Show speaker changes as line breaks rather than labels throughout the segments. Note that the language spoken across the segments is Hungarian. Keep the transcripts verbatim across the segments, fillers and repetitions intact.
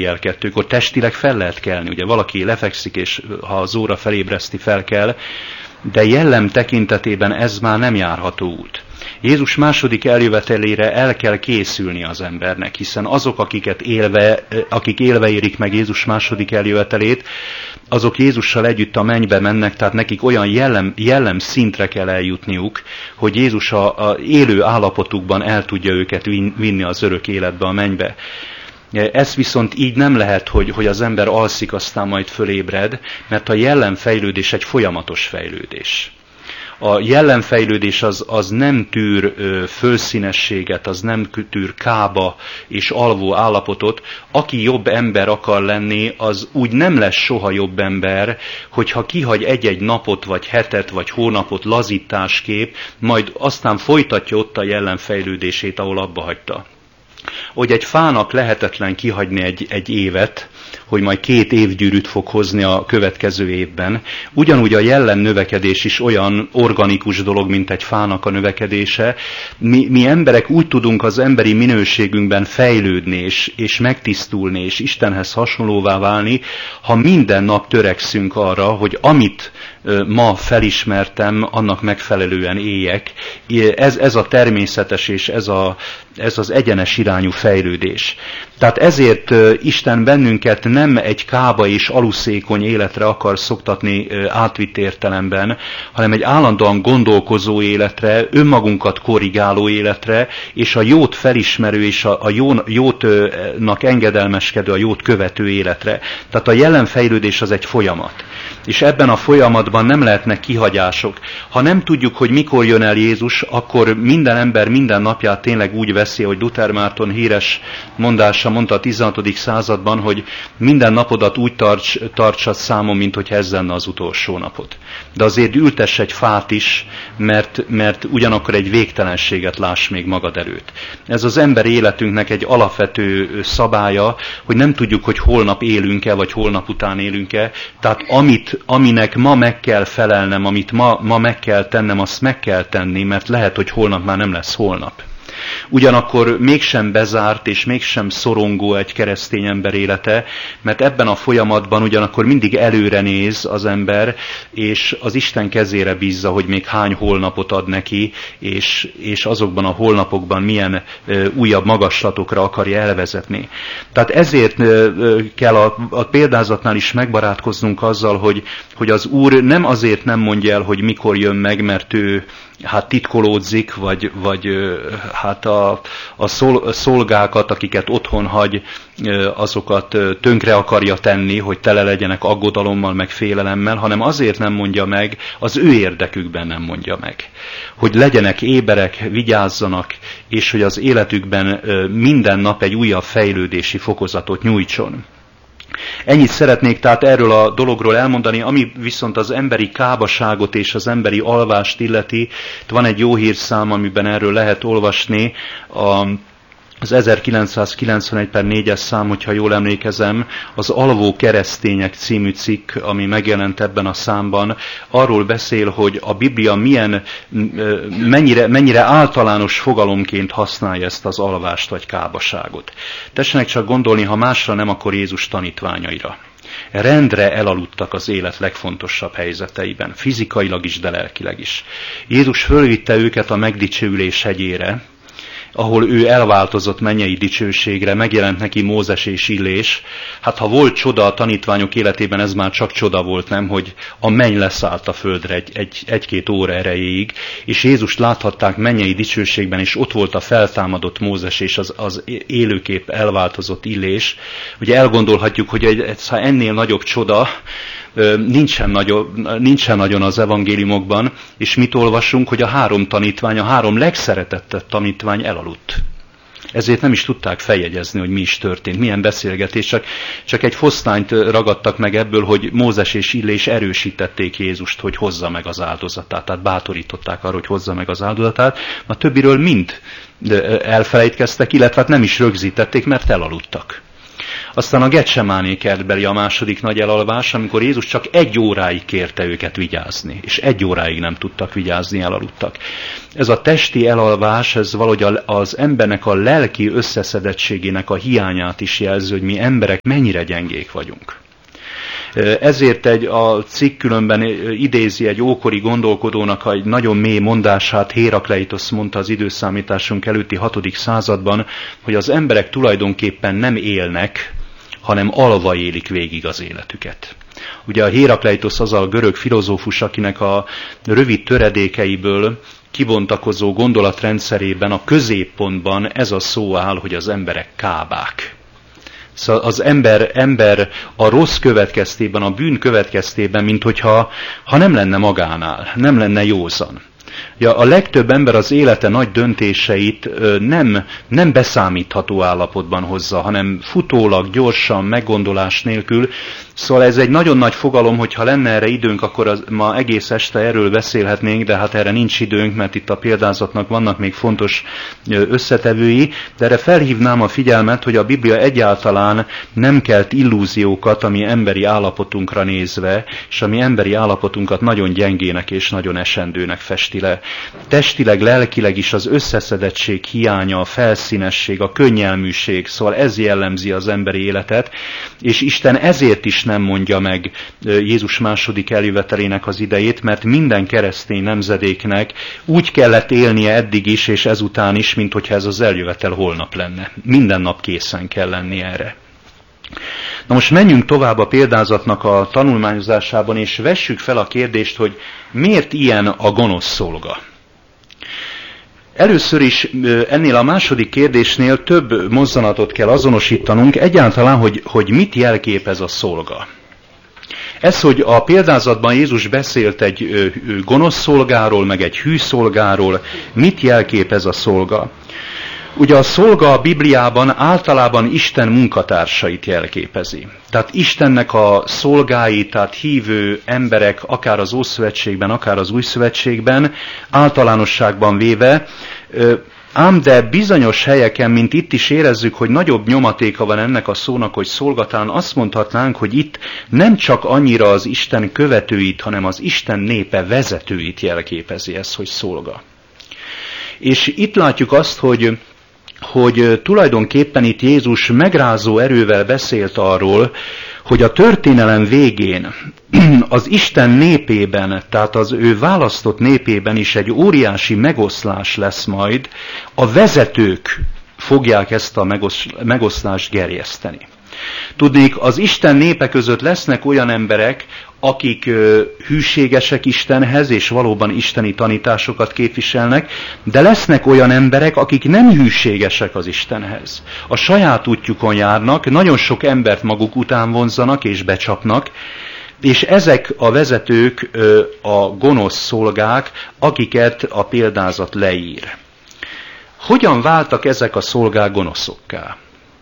éjjel kettőkor, testileg fel lehet kelni. Ugye valaki lefekszik, és ha az óra felébreszti, fel kell, de jellem tekintetében ez már nem járható út. Jézus második eljövetelére el kell készülni az embernek, hiszen azok, akiket élve, akik élve érik meg Jézus második eljövetelét, azok Jézussal együtt a mennybe mennek, tehát nekik olyan jellem, jellem szintre kell eljutniuk, hogy Jézus a, a élő állapotukban el tudja őket vinni az örök életbe, a mennybe. Ez viszont így nem lehet, hogy, hogy az ember alszik, aztán majd fölébred, mert a jellemfejlődés egy folyamatos fejlődés. A jellemfejlődés az, az nem tűr ö, fölszínességet, az nem tűr kába és alvó állapotot. Aki jobb ember akar lenni, az úgy nem lesz soha jobb ember, hogyha kihagy egy-egy napot, vagy hetet, vagy hónapot lazításképp, majd aztán folytatja ott a jellemfejlődését, ahol abba hagyta. Hogy egy fának lehetetlen kihagyni egy, egy évet, hogy majd két évgyűrűt fog hozni a következő évben. Ugyanúgy a jellem növekedés is olyan organikus dolog, mint egy fának a növekedése. Mi, mi emberek úgy tudunk az emberi minőségünkben fejlődni, és, és megtisztulni, és Istenhez hasonlóvá válni, ha minden nap törekszünk arra, hogy amit ma felismertem, annak megfelelően éljek. Ez, ez a természetes és ez, a, ez az egyenes irányú fejlődés. Tehát ezért Isten bennünket nem egy kába és aluszékony életre akar szoktatni átvitt értelemben, hanem egy állandóan gondolkozó életre, önmagunkat korrigáló életre, és a jót felismerő és a, a jó, jótnak engedelmeskedő, a jót követő életre. Tehát a jelenfejlődés az egy folyamat. És ebben a folyamatban nem lehetnek kihagyások. Ha nem tudjuk, hogy mikor jön el Jézus, akkor minden ember minden napját tényleg úgy veszi, hogy Luther Márton híres mondása mondta a tizenhatodik században, hogy minden napodat úgy tarts, tartsad számon, mint hogy ez lenne az utolsó napod. De azért ültess egy fát is, mert, mert ugyanakkor egy végtelenséget láss még magad előtt. Ez az ember életünknek egy alapvető szabálya, hogy nem tudjuk, hogy holnap élünk-e, vagy holnap után élünk-e. Tehát amit, aminek ma meg kell felelnem, amit ma, ma meg kell tennem, azt meg kell tenni, mert lehet, hogy holnap már nem lesz holnap. Ugyanakkor mégsem bezárt és mégsem szorongó egy keresztény ember élete, mert ebben a folyamatban ugyanakkor mindig előre néz az ember, és az Isten kezére bízza, hogy még hány holnapot ad neki, és, és azokban a holnapokban milyen ö, újabb magaslatokra akarja elvezetni. Tehát ezért ö, kell a, a példázatnál is megbarátkoznunk azzal, hogy, hogy az Úr nem azért nem mondja el, hogy mikor jön meg, mert ő hát titkolódzik, vagy, vagy hát a, a szolgákat, akiket otthon hagy, azokat tönkre akarja tenni, hogy tele legyenek aggodalommal, meg félelemmel, hanem azért nem mondja meg, az ő érdekükben nem mondja meg. Hogy legyenek éberek, vigyázzanak, és hogy az életükben minden nap egy újabb fejlődési fokozatot nyújtson. Ennyit szeretnék tehát erről a dologról elmondani, ami viszont az emberi kábaságot és az emberi alvást illeti. Van egy jó hírszám, amiben erről lehet olvasni, a az ezerkilencszázkilencvenegy per négyes szám, hogyha jól emlékezem, az Alvó keresztények című cikk, ami megjelent ebben a számban, arról beszél, hogy a Biblia milyen, mennyire, mennyire általános fogalomként használja ezt az alvást vagy kábaságot. Tessenek csak gondolni, ha másra nem, akkor Jézus tanítványaira. Rendre elaludtak az élet legfontosabb helyzeteiben, fizikailag is, de lelkileg is. Jézus fölvitte őket a megdicsőülés hegyére, ahol ő elváltozott mennyei dicsőségre, megjelent neki Mózes és Illés. Hát ha volt csoda a tanítványok életében, ez már csak csoda volt, nem, hogy a menny leszállt a földre egy, egy, egy-két óra erejéig, és Jézust láthatták mennyei dicsőségben, és ott volt a feltámadott Mózes és az, az élőkép elváltozott Illés. Ugye elgondolhatjuk, hogy egy, egy, ennél nagyobb csoda Nincsen nagyon, nincsen nagyon az evangéliumokban, és mit olvasunk, hogy a három tanítvány, a három legszeretettebb tanítvány elaludt. Ezért nem is tudták feljegyezni, hogy mi is történt, milyen beszélgetés, csak, csak egy fosztányt ragadtak meg ebből, hogy Mózes és Illés erősítették Jézust, hogy hozza meg az áldozatát, tehát bátorították arra, hogy hozza meg az áldozatát, a többiről mind elfelejtkeztek, illetve hát nem is rögzítették, mert elaludtak. Aztán a Getsemáné kertbeli a második nagy elalvás, amikor Jézus csak egy óráig kérte őket vigyázni, és egy óráig nem tudtak vigyázni, elaludtak. Ez a testi elalvás, ez valahogy az embernek a lelki összeszedettségének a hiányát is jelzi, hogy mi emberek mennyire gyengék vagyunk. Ezért egy, a cikk különben idézi egy ókori gondolkodónak egy nagyon mély mondását, Hérakleitosz mondta az időszámításunk előtti hatodik században, hogy az emberek tulajdonképpen nem élnek, hanem alva élik végig az életüket. Ugye a Hérakleitosz az a görög filozófus, akinek a rövid töredékeiből kibontakozó gondolatrendszerében a középpontban ez a szó áll, hogy az emberek kábák. Szóval az ember, ember a rossz következtében, a bűn következtében, mint hogyha ha nem lenne magánál, nem lenne józan. Ja, a legtöbb ember az élete nagy döntéseit nem, nem beszámítható állapotban hozza, hanem futólag, gyorsan, meggondolás nélkül. Szóval ez egy nagyon nagy fogalom, hogyha lenne erre időnk, akkor az, ma egész este erről beszélhetnénk, de hát erre nincs időnk, mert itt a példázatnak vannak még fontos összetevői, de erre felhívnám a figyelmet, hogy a Biblia egyáltalán nem kelt illúziókat a mi emberi állapotunkra nézve, és a mi emberi állapotunkat nagyon gyengének és nagyon esendőnek festi le. Testileg, lelkileg is az összeszedettség hiánya, a felszínesség, a könnyelműség, szóval ez jellemzi az emberi életet, és Isten ezért is nem mondja meg Jézus második eljövetelének az idejét, mert minden keresztény nemzedéknek úgy kellett élnie eddig is, és ezután is, mint hogyha ez az eljövetel holnap lenne. Minden nap készen kell lenni erre. Na most menjünk tovább a példázatnak a tanulmányozásában, és vessük fel a kérdést, hogy miért ilyen a gonosz szolga? Először is ennél a második kérdésnél több mozzanatot kell azonosítanunk, egyáltalán, hogy, hogy mit jelképez a szolga. Ez, hogy a példázatban Jézus beszélt egy gonosz szolgáról, meg egy hű szolgáról, mit jelképez a szolga? Ugye a szolga a Bibliában általában Isten munkatársait jelképezi. Tehát Istennek a szolgái, tehát hívő emberek, akár az Ószövetségben, akár az Új Szövetségben, általánosságban véve, ám de bizonyos helyeken, mint itt is érezzük, hogy nagyobb nyomatéka van ennek a szónak, hogy szolgatán, azt mondhatnánk, hogy itt nem csak annyira az Isten követőit, hanem az Isten népe vezetőit jelképezi ez, hogy szolga. És itt látjuk azt, hogy hogy tulajdonképpen itt Jézus megrázó erővel beszélt arról, hogy a történelem végén az Isten népében, tehát az ő választott népében is egy óriási megoszlás lesz majd, a vezetők fogják ezt a megoszlást gerjeszteni. Tudnék, az Isten népe között lesznek olyan emberek, akik hűségesek Istenhez, és valóban isteni tanításokat képviselnek, de lesznek olyan emberek, akik nem hűségesek az Istenhez. A saját útjukon járnak, nagyon sok embert maguk után vonzanak és becsapnak, és ezek a vezetők a gonosz szolgák, akiket a példázat leír. Hogyan váltak ezek a szolgák gonoszokká?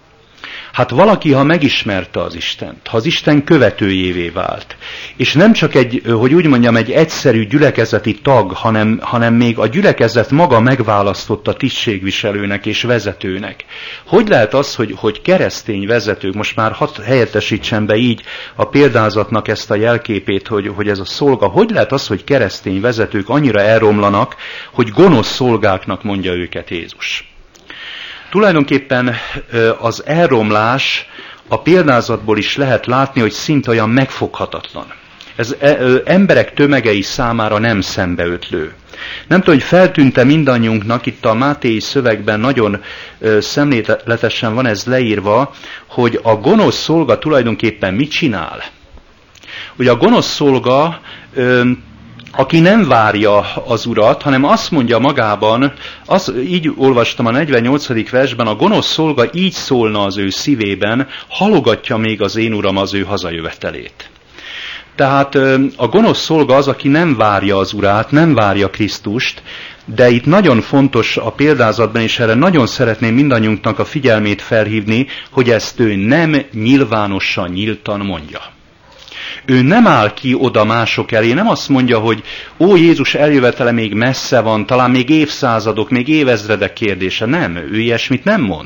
Hát valaki, ha megismerte az Istent, ha az Isten követőjévé vált, és nem csak egy, hogy úgy mondjam, egy egyszerű gyülekezeti tag, hanem, hanem még a gyülekezet maga megválasztotta tisztségviselőnek és vezetőnek. Hogy lehet az, hogy, hogy keresztény vezetők, most már hadd helyettesítsen be így a példázatnak ezt a jelképét, hogy, hogy ez a szolga, hogy lehet az, hogy keresztény vezetők annyira elromlanak, hogy gonosz szolgáknak mondja őket Jézus? Tulajdonképpen az elromlás a példázatból is lehet látni, hogy szinte olyan megfoghatatlan. Ez emberek tömegei számára nem szembeötlő. Nem tudom, hogy feltűnte mindannyiunknak, itt a máthéi szövegben nagyon szemléletesen van ez leírva, hogy a gonosz szolga tulajdonképpen mit csinál. Ugye a gonosz szolga, aki nem várja az urat, hanem azt mondja magában, az, így olvastam a negyvennyolcadik versben, a gonosz szolga így szólna az ő szívében, halogatja még az én uram az ő hazajövetelét. Tehát a gonosz szolga az, aki nem várja az urát, nem várja Krisztust, de itt nagyon fontos a példázatban, és erre nagyon szeretném mindannyiunknak a figyelmét felhívni, hogy ezt ő nem nyilvánosan, nyíltan mondja. Ő nem áll ki oda mások elé, nem azt mondja, hogy ó, Jézus eljövetele még messze van, talán még évszázadok, még évezredek kérdése. Nem, ő ilyesmit nem mond.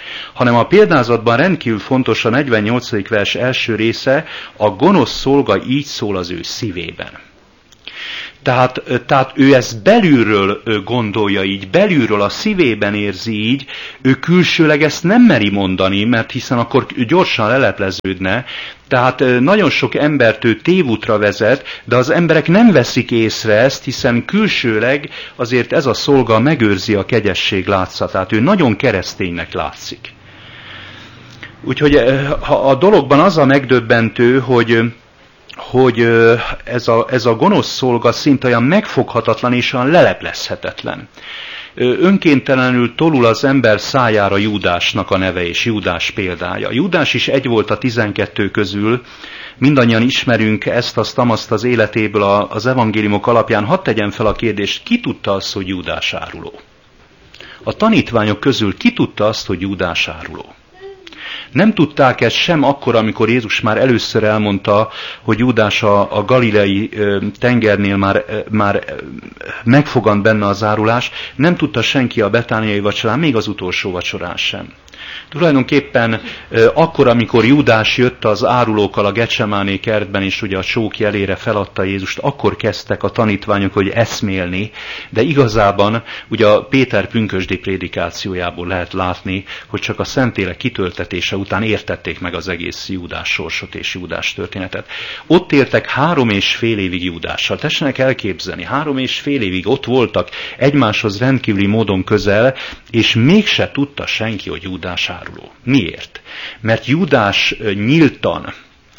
hanem a példázatban rendkívül fontos a negyvennyolcadik vers első része, a gonosz szolga így szól az ő szívében. Tehát, tehát ő ezt belülről gondolja így, belülről a szívében érzi így, ő külsőleg ezt nem meri mondani, mert hiszen akkor gyorsan lelepleződne. Tehát nagyon sok embert ő tévútra vezet, de az emberek nem veszik észre ezt, hiszen külsőleg azért ez a szolga megőrzi a kegyesség látszatát, ő nagyon kereszténynek látszik. Úgyhogy a dologban az a megdöbbentő, hogy hogy ez a, ez a gonosz szolga szinte olyan megfoghatatlan és olyan leleplezhetetlen. Önkéntelenül tolul az ember szájára Júdásnak a neve és Júdás példája. Júdás is egy volt a tizenkettő közül, mindannyian ismerünk ezt, azt, amazt az életéből az evangéliumok alapján. Hadd tegyem fel a kérdést, ki tudta azt, hogy Júdás áruló? A tanítványok közül ki tudta azt, hogy Júdás áruló? Nem tudták ezt sem akkor, amikor Jézus már először elmondta, hogy Júdás a, a galileai tengernél már, már megfogant benne az árulás, nem tudta senki a betániai vacsorán, még az utolsó vacsorán sem. Tulajdonképpen akkor, amikor Júdás jött az árulókkal a Getsemáné kertben, és ugye a csók jelére feladta Jézust, akkor kezdtek a tanítványok, hogy eszmélni, de igazában ugye a Péter pünkösdi prédikációjából lehet látni, hogy csak a Szentlélek kitöltetése után értették meg az egész Júdás sorsot és Júdás történetet. Ott éltek három és fél évig Júdással. Tessenek elképzelni, három és fél évig ott voltak egymáshoz rendkívüli módon közel, és mégse tudta senki, hogy Júdás áruló. Miért? Mert Júdás nyíltan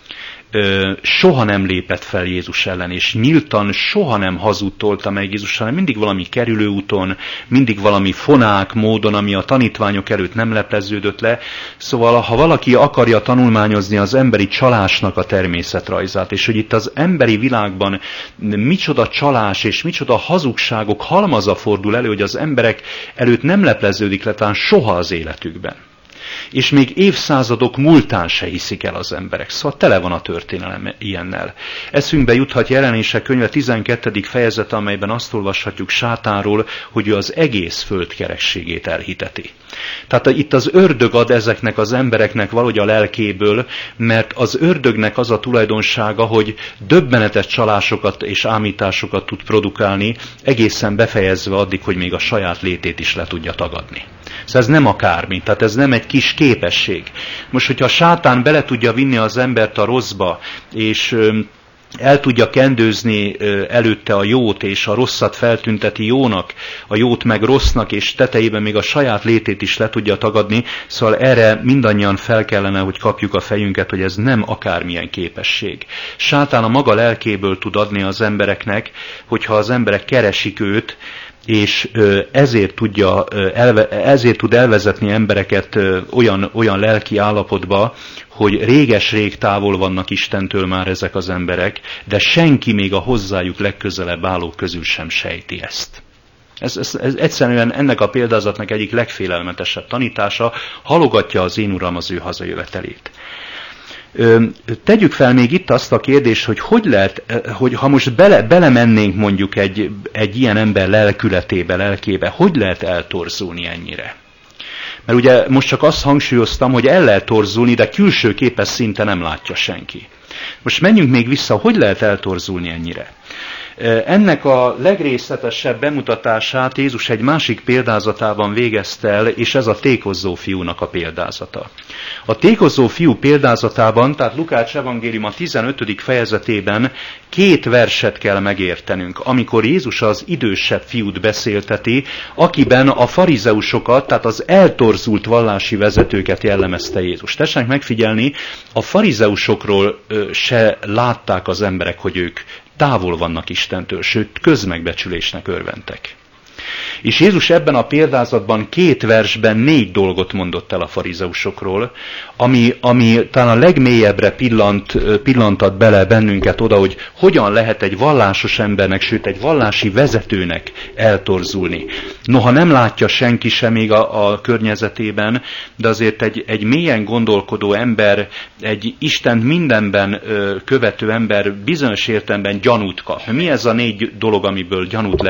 soha nem lépett fel Jézus ellen, és nyíltan soha nem hazudtolta meg Jézus, hanem mindig valami kerülőúton, mindig valami fonák módon, ami a tanítványok előtt nem lepleződött le. Szóval, ha valaki akarja tanulmányozni az emberi csalásnak a természetrajzát, és hogy itt az emberi világban micsoda csalás és micsoda hazugságok halmaza fordul elő, hogy az emberek előtt nem lepleződik le talán soha az életükben. És még évszázadok múltán se hiszik el az emberek. Szóval tele van a történelem ilyennel. Eszünkbe juthat Jelenések könyve tizenkettedik fejezete, amelyben azt olvashatjuk Sátánról, hogy ő az egész föld kerekségét elhiteti. Tehát itt az ördög ad ezeknek az embereknek valahogy a lelkéből, mert az ördögnek az a tulajdonsága, hogy döbbenetes csalásokat és ámításokat tud produkálni, egészen befejezve addig, hogy még a saját létét is le tudja tagadni. Szóval ez nem akármi, tehát ez nem egy kis képesség. Most, hogyha a sátán bele tudja vinni az embert a rosszba, és el tudja kendőzni előtte a jót, és a rosszat feltünteti jónak, a jót meg rossznak, és tetejében még a saját létét is le tudja tagadni, szóval erre mindannyian fel kellene, hogy kapjuk a fejünket, hogy ez nem akármilyen képesség. Sátán a maga lelkéből tud adni az embereknek, hogyha az emberek keresik őt, és ezért, tudja, ezért tud elvezetni embereket olyan, olyan lelki állapotba, hogy réges-rég távol vannak Istentől már ezek az emberek, de senki még a hozzájuk legközelebb állók közül sem sejti ezt. Ez, ez, ez egyszerűen ennek a példázatnak egyik legfélelmetesebb tanítása, halogatja az én Uram az ő hazajövetelét. Tegyük fel még itt azt a kérdést, hogy hogy lehet, hogy ha most bele, belemennénk mondjuk egy, egy ilyen ember lelkületébe, lelkébe, hogy lehet eltorzulni ennyire? Mert ugye most csak azt hangsúlyoztam, hogy el lehet torzulni, de külső képes szinte nem látja senki. Most menjünk még vissza, hogy lehet eltorzulni ennyire? Ennek a legrészletesebb bemutatását Jézus egy másik példázatában végezte el, és ez a tékozzó fiúnak a példázata. A tékozzó fiú példázatában, tehát Lukács evangélium a tizenötödik fejezetében két verset kell megértenünk, amikor Jézus az idősebb fiút beszélteti, akiben a farizeusokat, tehát az eltorzult vallási vezetőket jellemezte Jézus. Tessenek megfigyelni, a farizeusokról se látták az emberek, hogy ők távol vannak Istentől, sőt közmegbecsülésnek örventek. És Jézus ebben a példázatban két versben négy dolgot mondott el a farizeusokról, ami, ami talán a legmélyebbre pillant, pillantat bele bennünket oda, hogy hogyan lehet egy vallásos embernek, sőt egy vallási vezetőnek eltorzulni. Noha nem látja senki sem még a, a környezetében, de azért egy, egy mélyen gondolkodó ember, egy Istent mindenben követő ember bizonyos értelemben gyanút kap. Mi ez a négy dolog, amiből gyanút lehet kapni?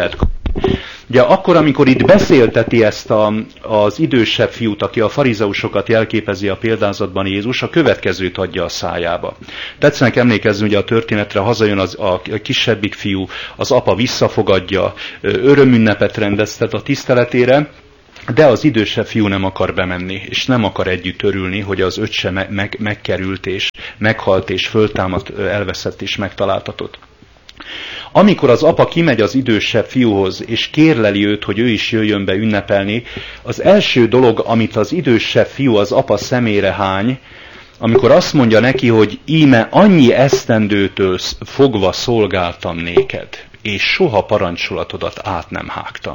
Ugye akkor, amikor itt beszélteti ezt a, az idősebb fiút, aki a farizeusokat jelképezi a példázatban Jézus, a következőt adja a szájába. Tetszenek emlékezni ugye a történetre, hazajön az, a kisebbik fiú, az apa visszafogadja, örömünnepet rendeztet a tiszteletére, de az idősebb fiú nem akar bemenni, és nem akar együtt örülni, hogy az öccse meg, meg, megkerült, és meghalt, és föltámadt, elveszett, és megtaláltatott. Amikor az apa kimegy az idősebb fiúhoz, és kérleli őt, hogy ő is jöjjön be ünnepelni, az első dolog, amit az idősebb fiú az apa szemére hány, amikor azt mondja neki, hogy íme annyi esztendőtől fogva szolgáltam néked, és soha parancsolatodat át nem hágtam.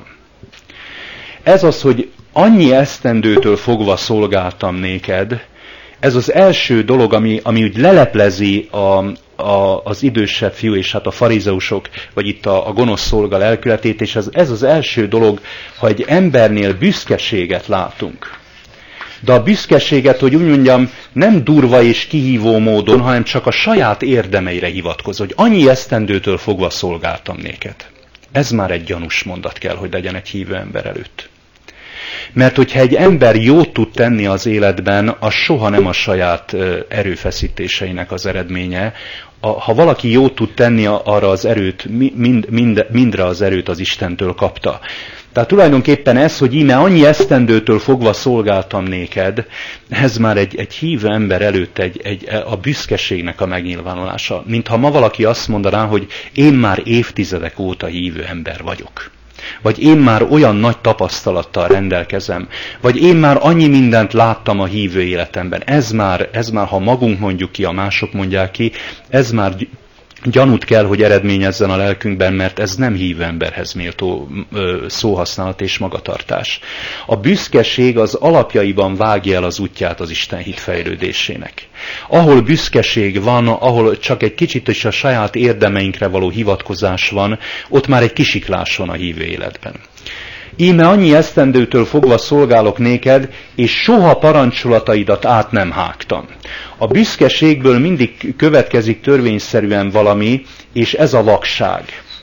Ez az, hogy annyi esztendőtől fogva szolgáltam néked, ez az első dolog, ami, ami úgy leleplezi a, a, az idősebb fiú és hát a farizeusok, vagy itt a, a gonosz szolga lelkületét, és ez, ez az első dolog, ha egy embernél büszkeséget látunk. De a büszkeséget, hogy úgy mondjam, nem durva és kihívó módon, hanem csak a saját érdemeire hivatkozó, hogy annyi esztendőtől fogva szolgáltam néked. Ez már egy gyanús mondat kell, hogy legyen egy hívő ember előtt. Mert hogyha egy ember jót tud tenni az életben, az soha nem a saját erőfeszítéseinek az eredménye. Ha valaki jót tud tenni, arra az erőt, mind, mind, mindre az erőt az Istentől kapta. Tehát tulajdonképpen ez, hogy íme annyi esztendőtől fogva szolgáltam néked, ez már egy, egy hívő ember előtt egy, egy, a büszkeségnek a megnyilvánulása. Mintha ma valaki azt mondaná, hogy én már évtizedek óta hívő ember vagyok. Vagy én már olyan nagy tapasztalattal rendelkezem, vagy én már annyi mindent láttam a hívő életemben. Ez már, ez már, ha magunk mondjuk ki, a mások mondják ki, ez már gyanút kell, hogy eredményezzen a lelkünkben, mert ez nem hívő emberhez méltó szóhasználat és magatartás. A büszkeség az alapjaiban vágja el az útját az Isten hit fejlődésének. Ahol büszkeség van, ahol csak egy kicsit is a saját érdemeinkre való hivatkozás van, ott már egy kisiklás van a hívő életben. Íme annyi esztendőtől fogva szolgálok néked, és soha parancsolataidat át nem hágtam. A büszkeségből mindig következik törvényszerűen valami, és ez a vakság.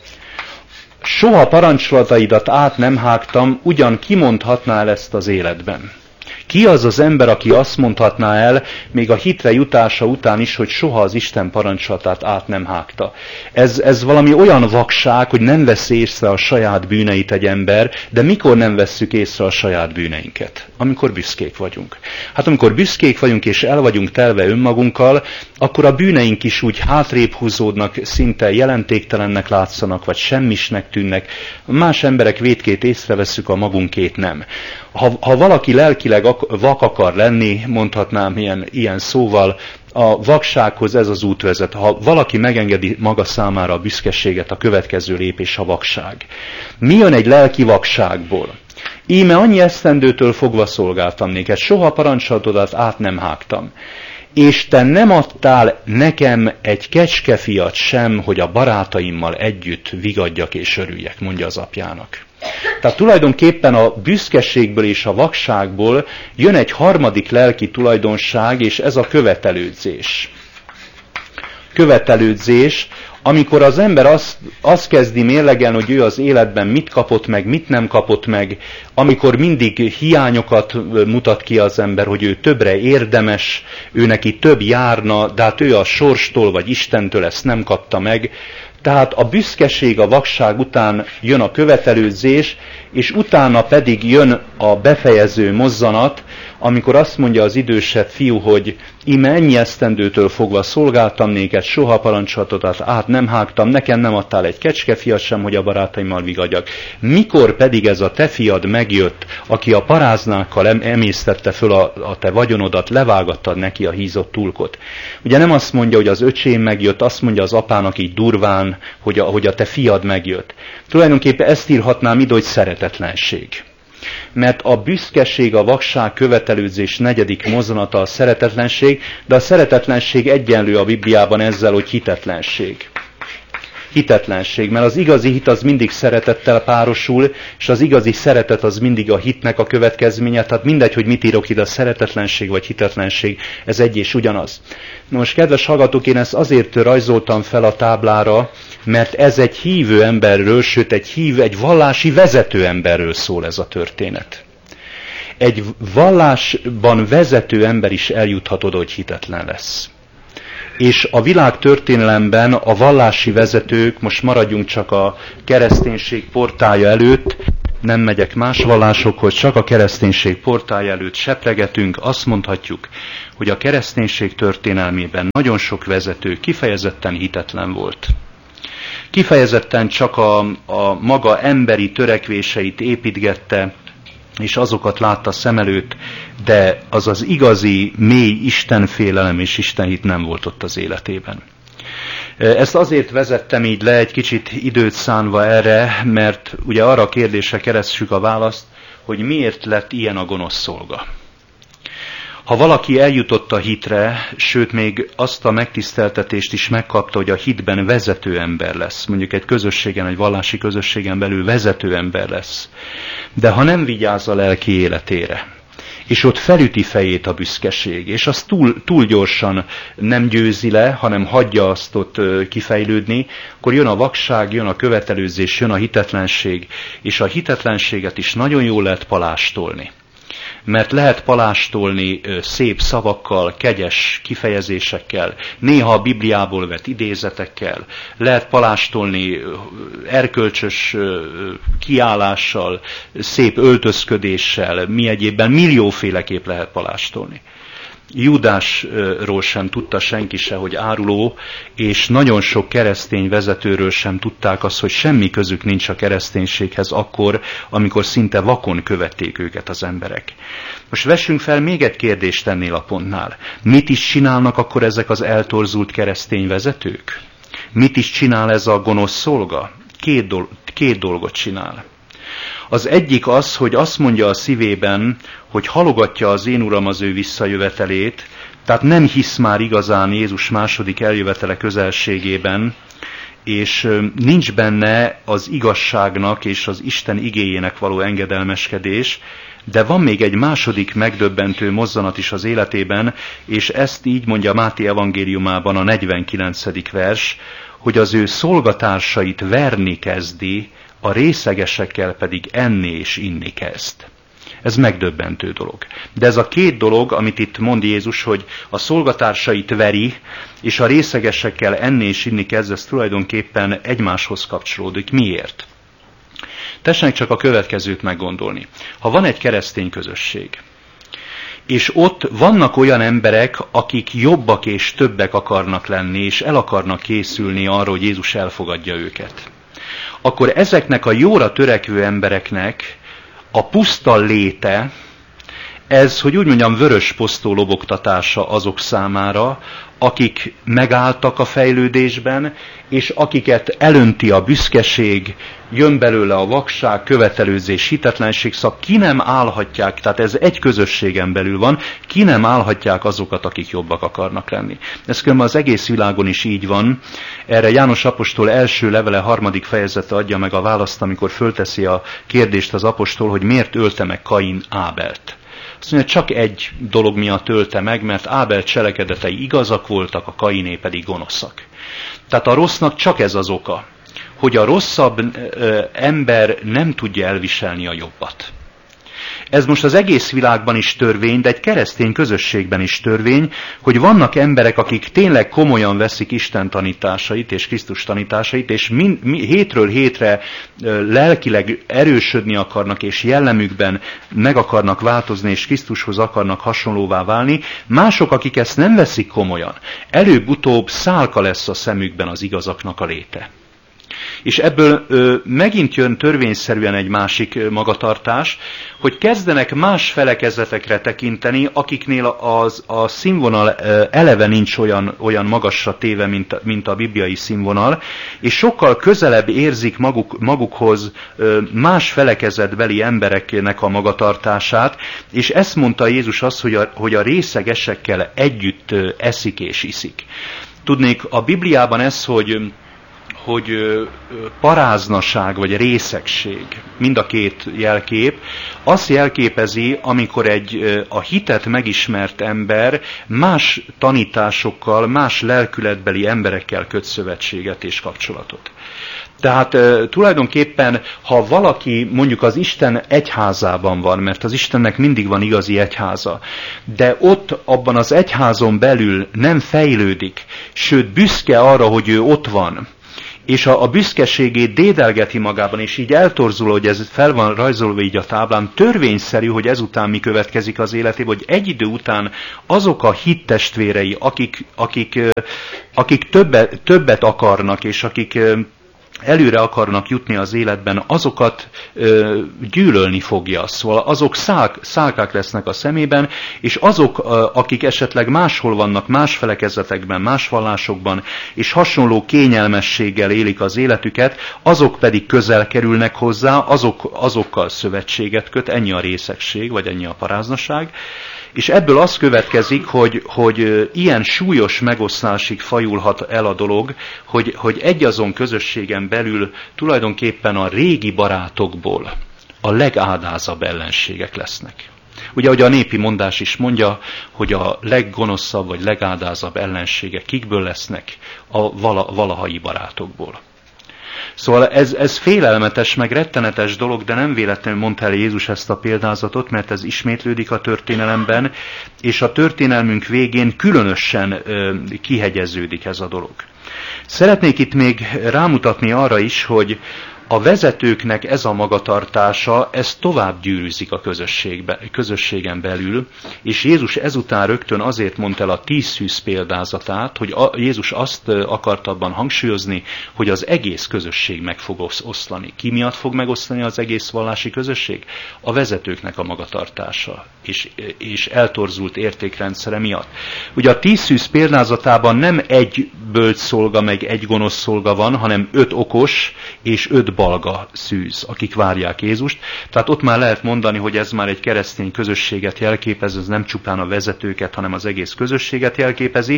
Soha parancsolataidat át nem hágtam, ugyan kimondhatná el ezt az életben. Ki az az ember, aki azt mondhatná el, még a hitre jutása után is, hogy soha az Isten parancsolatát át nem hágta. Ez, ez valami olyan vakság, hogy nem vesz észre a saját bűneit egy ember, de mikor nem vesszük észre a saját bűneinket? Amikor büszkék vagyunk. Hát amikor büszkék vagyunk és el vagyunk telve önmagunkkal, akkor a bűneink is úgy hátrébb húzódnak, szinte jelentéktelennek látszanak, vagy semmisnek tűnnek. Más emberek vétkét észrevesszük, a magunkét nem. Ha, ha valaki lelkileg vak akar lenni, mondhatnám ilyen, ilyen szóval, a vaksághoz ez az út vezet. Ha valaki megengedi maga számára a büszkeséget, a következő lépés a vakság. Mi jön egy lelki vakságból? Íme annyi esztendőtől fogva szolgáltam néked, soha parancsolatodat át nem hágtam. És te nem adtál nekem egy kecskefiat sem, hogy a barátaimmal együtt vigadjak és örüljek, mondja az apjának. Tehát tulajdonképpen a büszkeségből és a vakságból jön egy harmadik lelki tulajdonság, és ez a követelődzés. Követelődzés, amikor az ember azt, azt kezdi mérlegelni, hogy ő az életben mit kapott meg, mit nem kapott meg, amikor mindig hiányokat mutat ki az ember, hogy ő többre érdemes, ő neki több járna, de hát ő a sorstól vagy Istentől ezt nem kapta meg. Tehát a büszkeség, a vakság után jön a követelődzés, és utána pedig jön a befejező mozzanat, amikor azt mondja az idősebb fiú, hogy íme ennyi esztendőtől fogva szolgáltam néked, soha parancsolatodat át nem hágtam, nekem nem adtál egy kecskefiat sem, hogy a barátaimmal vigadjak. Mikor pedig ez a te fiad megjött, aki a paráznákkal emésztette föl a, a te vagyonodat, levágattad neki a hízott tulkot. Ugye nem azt mondja, hogy az öcsém megjött, azt mondja az apának így durván, hogy a, hogy a te fiad megjött. Tulajdonképpen ezt írhatnám ide, hogy szeretetlenség. Mert a büszkeség, a vakság, követelődzés negyedik mozzanata a szeretetlenség, de a szeretetlenség egyenlő a Bibliában ezzel, hogy hitetlenség. hitetlenség, mert az igazi hit az mindig szeretettel párosul, és az igazi szeretet az mindig a hitnek a következménye, tehát mindegy, hogy mit írok ide, a szeretetlenség vagy hitetlenség, ez egy és ugyanaz. Na most, kedves hallgatók, én ezt azért rajzoltam fel a táblára, mert ez egy hívő emberről, sőt egy hívő, egy vallási vezető emberről szól ez a történet. Egy vallásban vezető ember is eljuthat oda, hogy hitetlen lesz. És a világ történelemben a vallási vezetők, most maradjunk csak a kereszténység portálja előtt, nem megyek más vallásokhoz, csak a kereszténység portálja előtt sepregetünk, azt mondhatjuk, hogy a kereszténység történelmében nagyon sok vezető kifejezetten hitetlen volt. Kifejezetten csak a, a maga emberi törekvéseit építgette, és azokat látta szem előtt, de az az igazi, mély istenfélelem és istenhit nem volt ott az életében. Ezt azért vezettem így le, egy kicsit időt szánva erre, mert ugye arra a kérdésre keressük a választ, hogy miért lett ilyen a gonosz szolga. Ha valaki eljutott a hitre, sőt még azt a megtiszteltetést is megkapta, hogy a hitben vezető ember lesz, mondjuk egy közösségen, egy vallási közösségen belül vezető ember lesz, de ha nem vigyáz a lelki életére, és ott felüti fejét a büszkeség, és az túl, túl gyorsan nem győzi le, hanem hagyja azt ott kifejlődni, akkor jön a vakság, jön a követelőzés, jön a hitetlenség, és a hitetlenséget is nagyon jól lehet palástolni. Mert lehet palástolni szép szavakkal, kegyes kifejezésekkel, néha a Bibliából vett idézetekkel, lehet palástolni erkölcsös kiállással, szép öltözködéssel, mi egyébben millióféleképp lehet palástolni. Júdásról sem tudta senki se, hogy áruló, és nagyon sok keresztény vezetőről sem tudták azt, hogy semmi közük nincs a kereszténységhez akkor, amikor szinte vakon követték őket az emberek. Most vessünk fel még egy kérdést ennél a pontnál. Mit is csinálnak akkor ezek az eltorzult keresztény vezetők? Mit is csinál ez a gonosz szolga? Két, dol- két dolgot csinál. Az egyik az, hogy azt mondja a szívében, hogy halogatja az én Uram az ő visszajövetelét, tehát nem hisz már igazán Jézus második eljövetele közelségében, és nincs benne az igazságnak és az Isten igéjének való engedelmeskedés, de van még egy második megdöbbentő mozzanat is az életében, és ezt így mondja Máté evangéliumában a negyvenkilencedik vers, hogy az ő szolgatársait verni kezdi, a részegesekkel pedig enni és inni kezd. Ez megdöbbentő dolog. De ez a két dolog, amit itt mond Jézus, hogy a szolgatársait veri, és a részegesekkel enni és inni kezd, ez tulajdonképpen egymáshoz kapcsolódik. Miért? Tessenek csak a következőt meggondolni. Ha van egy keresztény közösség, és ott vannak olyan emberek, akik jobbak és többek akarnak lenni, és el akarnak készülni arra, hogy Jézus elfogadja őket, akkor ezeknek a jóra törekvő embereknek a puszta léte, ez, hogy úgy mondjam, vörös posztó lobogtatása azok számára, akik megálltak a fejlődésben, és akiket elönti a büszkeség, jön belőle a vakság, követelőzés, hitetlenség, szóval ki nem állhatják, tehát ez egy közösségen belül van, ki nem állhatják azokat, akik jobbak akarnak lenni. Ez különben az egész világon is így van. Erre János apostol első levele harmadik fejezete adja meg a választ, amikor fölteszi a kérdést az apostol, hogy miért ölte meg Kain Ábelt. Azt mondja, csak egy dolog miatt ölte meg, mert Ábel cselekedetei igazak voltak, a Kainé pedig gonoszak. Tehát a rossznak csak ez az oka, hogy a rosszabb ö, ember nem tudja elviselni a jobbat. Ez most az egész világban is törvény, de egy keresztény közösségben is törvény, hogy vannak emberek, akik tényleg komolyan veszik Isten tanításait és Krisztus tanításait, és min, mi, hétről hétre ö, lelkileg erősödni akarnak, és jellemükben meg akarnak változni, és Krisztushoz akarnak hasonlóvá válni. Mások, akik ezt nem veszik komolyan, előbb-utóbb szálka lesz a szemükben az igazaknak a léte. És ebből ö, megint jön törvényszerűen egy másik ö, magatartás, hogy kezdenek más felekezetekre tekinteni, akiknél az, a színvonal ö, eleve nincs olyan, olyan magasra téve, mint, mint a bibliai színvonal, és sokkal közelebb érzik maguk, magukhoz ö, más felekezetbeli embereknek a magatartását, és ezt mondta Jézus azt, hogy a, hogy a részegesekkel együtt ö, eszik és iszik. Tudnék, a Bibliában ez, hogy hogy paráznaság vagy részegség, mind a két jelkép, azt jelképezi, amikor egy a hitet megismert ember más tanításokkal, más lelkületbeli emberekkel köt szövetséget és kapcsolatot. Tehát e, tulajdonképpen, ha valaki mondjuk az Isten egyházában van, mert az Istennek mindig van igazi egyháza, de ott abban az egyházon belül nem fejlődik, sőt büszke arra, hogy ő ott van, és a, a büszkeségét dédelgeti magában, és így eltorzul, hogy ez fel van rajzolva így a táblán, törvényszerű, hogy ezután mi következik az életében, hogy egy idő után azok a hittestvérei, akik, akik, akik többet, többet akarnak, és akik előre akarnak jutni az életben, azokat ö, gyűlölni fogja. Szóval azok szálk, szálkák lesznek a szemében, és azok, ö, akik esetleg máshol vannak, más felekezetekben, más vallásokban, és hasonló kényelmességgel élik az életüket, azok pedig közel kerülnek hozzá, azok, azokkal szövetséget köt, ennyi a részegség, vagy ennyi a paráznaság. És ebből az következik, hogy, hogy ilyen súlyos megoszlásig fajulhat el a dolog, hogy, hogy egyazon közösségen belül tulajdonképpen a régi barátokból a legádázabb ellenségek lesznek. Ugye, ahogy a népi mondás is mondja, hogy a leggonoszabb vagy legádázabb ellenségek kikből lesznek? A vala, valahai barátokból. Szóval ez, ez félelmetes, meg rettenetes dolog, de nem véletlenül mondta el Jézus ezt a példázatot, mert ez ismétlődik a történelemben, és a történelmünk végén különösen ö, kihegyeződik ez a dolog. Szeretnék itt még rámutatni arra is, hogy a vezetőknek ez a magatartása, ez tovább gyűrűzik a közösségbe, közösségen belül, és Jézus ezután rögtön azért mondta el a tíz szűz példázatát, hogy a, Jézus azt akart abban hangsúlyozni, hogy az egész közösség meg fog oszlani. Ki miatt fog megoszlani az egész vallási közösség? A vezetőknek a magatartása, és, és eltorzult értékrendszere miatt. Ugye a tíz szűz példázatában nem egy bölcs szolga, meg egy gonosz szolga van, hanem öt okos és öt balga szűz, akik várják Jézust. Tehát ott már lehet mondani, hogy ez már egy keresztény közösséget jelképez, ez nem csupán a vezetőket, hanem az egész közösséget jelképezi.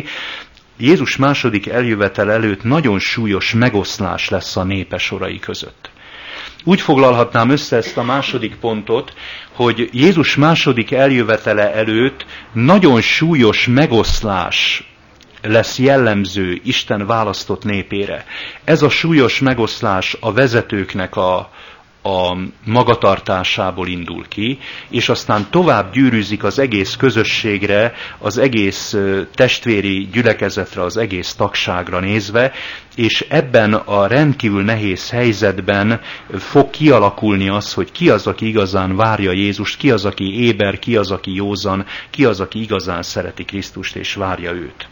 Jézus második eljövetel előtt nagyon súlyos megoszlás lesz a népe sorai között. Úgy foglalhatnám össze ezt a második pontot, hogy Jézus második eljövetele előtt nagyon súlyos megoszlás lesz jellemző Isten választott népére. Ez a súlyos megoszlás a vezetőknek a, a magatartásából indul ki, és aztán tovább gyűrűzik az egész közösségre, az egész testvéri gyülekezetre, az egész tagságra nézve, és ebben a rendkívül nehéz helyzetben fog kialakulni az, hogy ki az, aki igazán várja Jézust, ki az, aki éber, ki az, aki józan, ki az, aki igazán szereti Krisztust és várja őt.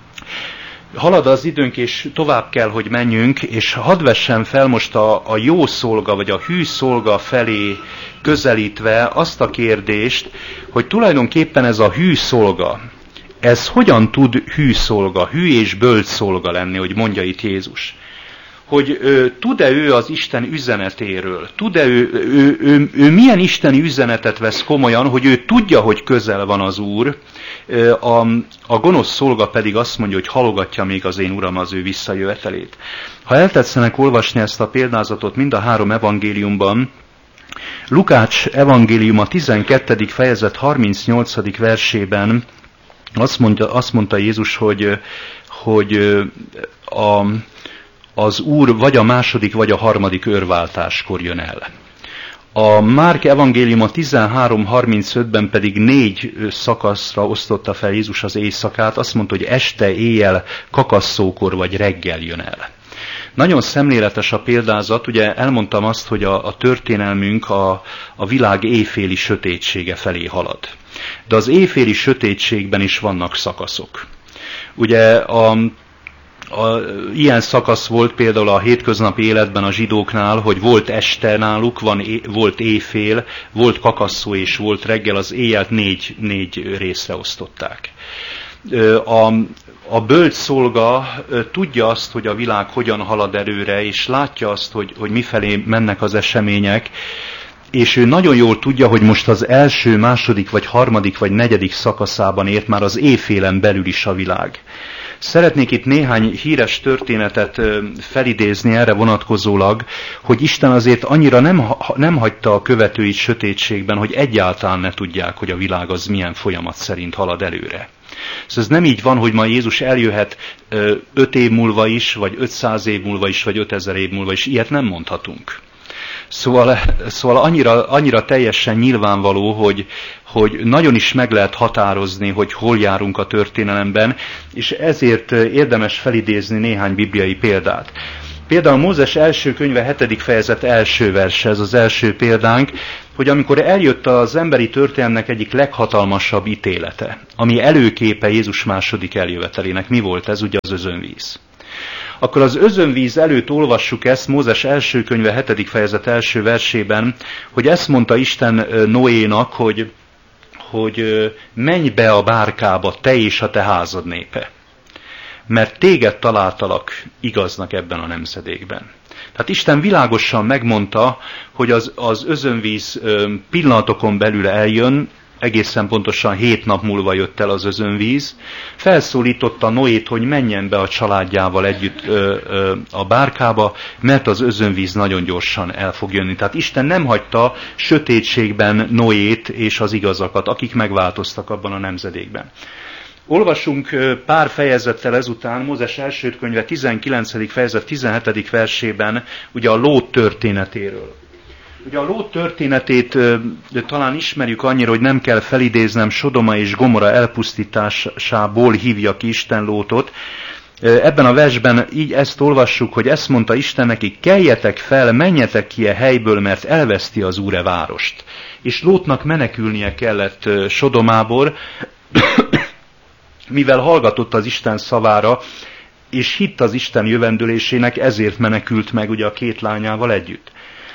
Halad az időnk, és tovább kell, hogy menjünk, és hadd vessem fel most a, a jó szolga, vagy a hű szolga felé közelítve azt a kérdést, hogy tulajdonképpen ez a hű szolga, ez hogyan tud hű szolga, hű és bölcs szolga lenni, hogy mondja itt Jézus. Hogy ő, tud-e ő az Isten üzenetéről, tud-e ő, ő, ő, ő milyen isteni üzenetet vesz komolyan, hogy ő tudja, hogy közel van az Úr, a, a gonosz szolga pedig azt mondja, hogy halogatja még az én Uram az ő visszajövetelét. Ha eltetszenek olvasni ezt a példázatot mind a három evangéliumban, Lukács evangéliuma tizenkettedik fejezet harmincnyolcadik versében azt mondja, azt mondta Jézus, hogy, hogy a, az Úr vagy a második, vagy a harmadik őrváltáskor jön el. A Márk evangéliuma tizenhárom harmincötben pedig négy szakaszra osztotta fel Jézus az éjszakát, azt mondta, hogy este, éjjel, kakasszókor vagy reggel jön el. Nagyon szemléletes a példázat, ugye elmondtam azt, hogy a, a történelmünk a, a világ éjféli sötétsége felé halad. De az éjféli sötétségben is vannak szakaszok. Ugye a A, ilyen szakasz volt például a hétköznapi életben a zsidóknál, hogy volt este náluk, van, volt éjfél, volt kakasszó és volt reggel, az éjjelt négy, négy részre osztották. A, a bölcs szolga tudja azt, hogy a világ hogyan halad előre, és látja azt, hogy, hogy mifelé mennek az események, és ő nagyon jól tudja, hogy most az első, második, vagy harmadik, vagy negyedik szakaszában ért már az éjfélen belül is a világ. Szeretnék itt néhány híres történetet felidézni erre vonatkozólag, hogy Isten azért annyira nem, nem hagyta a követőit sötétségben, hogy egyáltalán ne tudják, hogy a világ az milyen folyamat szerint halad előre. Szóval ez nem így van, hogy ma Jézus eljöhet öt év múlva is, vagy ötszáz év múlva is, vagy ötezer év múlva is. Ilyet nem mondhatunk. Szóval, szóval annyira, annyira teljesen nyilvánvaló, hogy, hogy nagyon is meg lehet határozni, hogy hol járunk a történelemben, és ezért érdemes felidézni néhány bibliai példát. Például Mózes első könyve hetedik fejezet első verse, ez az első példánk, hogy amikor eljött az emberi történelemnek egyik leghatalmasabb ítélete, ami előképe Jézus második eljövetelének, mi volt ez? Ugye az özönvíz. Akkor az özönvíz előtt olvassuk ezt Mózes első könyve hetedik fejezet első versében, hogy ezt mondta Isten Noénak, hogy, hogy menj be a bárkába, te és a te házad népe, mert téged találtalak igaznak ebben a nemzedékben. Tehát Isten világosan megmondta, hogy az, az özönvíz pillanatokon belül eljön, egészen pontosan hét nap múlva jött el az özönvíz, felszólította Noét, hogy menjen be a családjával együtt ö, ö, a bárkába, mert az özönvíz nagyon gyorsan el fog jönni. Tehát Isten nem hagyta sötétségben Noét és az igazakat, akik megváltoztak abban a nemzedékben. Olvasunk pár fejezettel ezután, Mózes első könyve tizenkilencedik fejezet tizenhetedik versében, ugye a Lót történetéről. Ugye a Lót történetét talán ismerjük annyira, hogy nem kell felidéznem, Sodoma és Gomora elpusztításából hívja ki Isten Lótot. Ebben a versben így ezt olvassuk, hogy ezt mondta Isten nekik, keljetek fel, menjetek ki a helyből, mert elveszti az Úr e várost. És Lótnak menekülnie kellett Sodomából, mivel hallgatott az Isten szavára, és hitt az Isten jövendőlésének, ezért menekült meg ugye a két lányával együtt.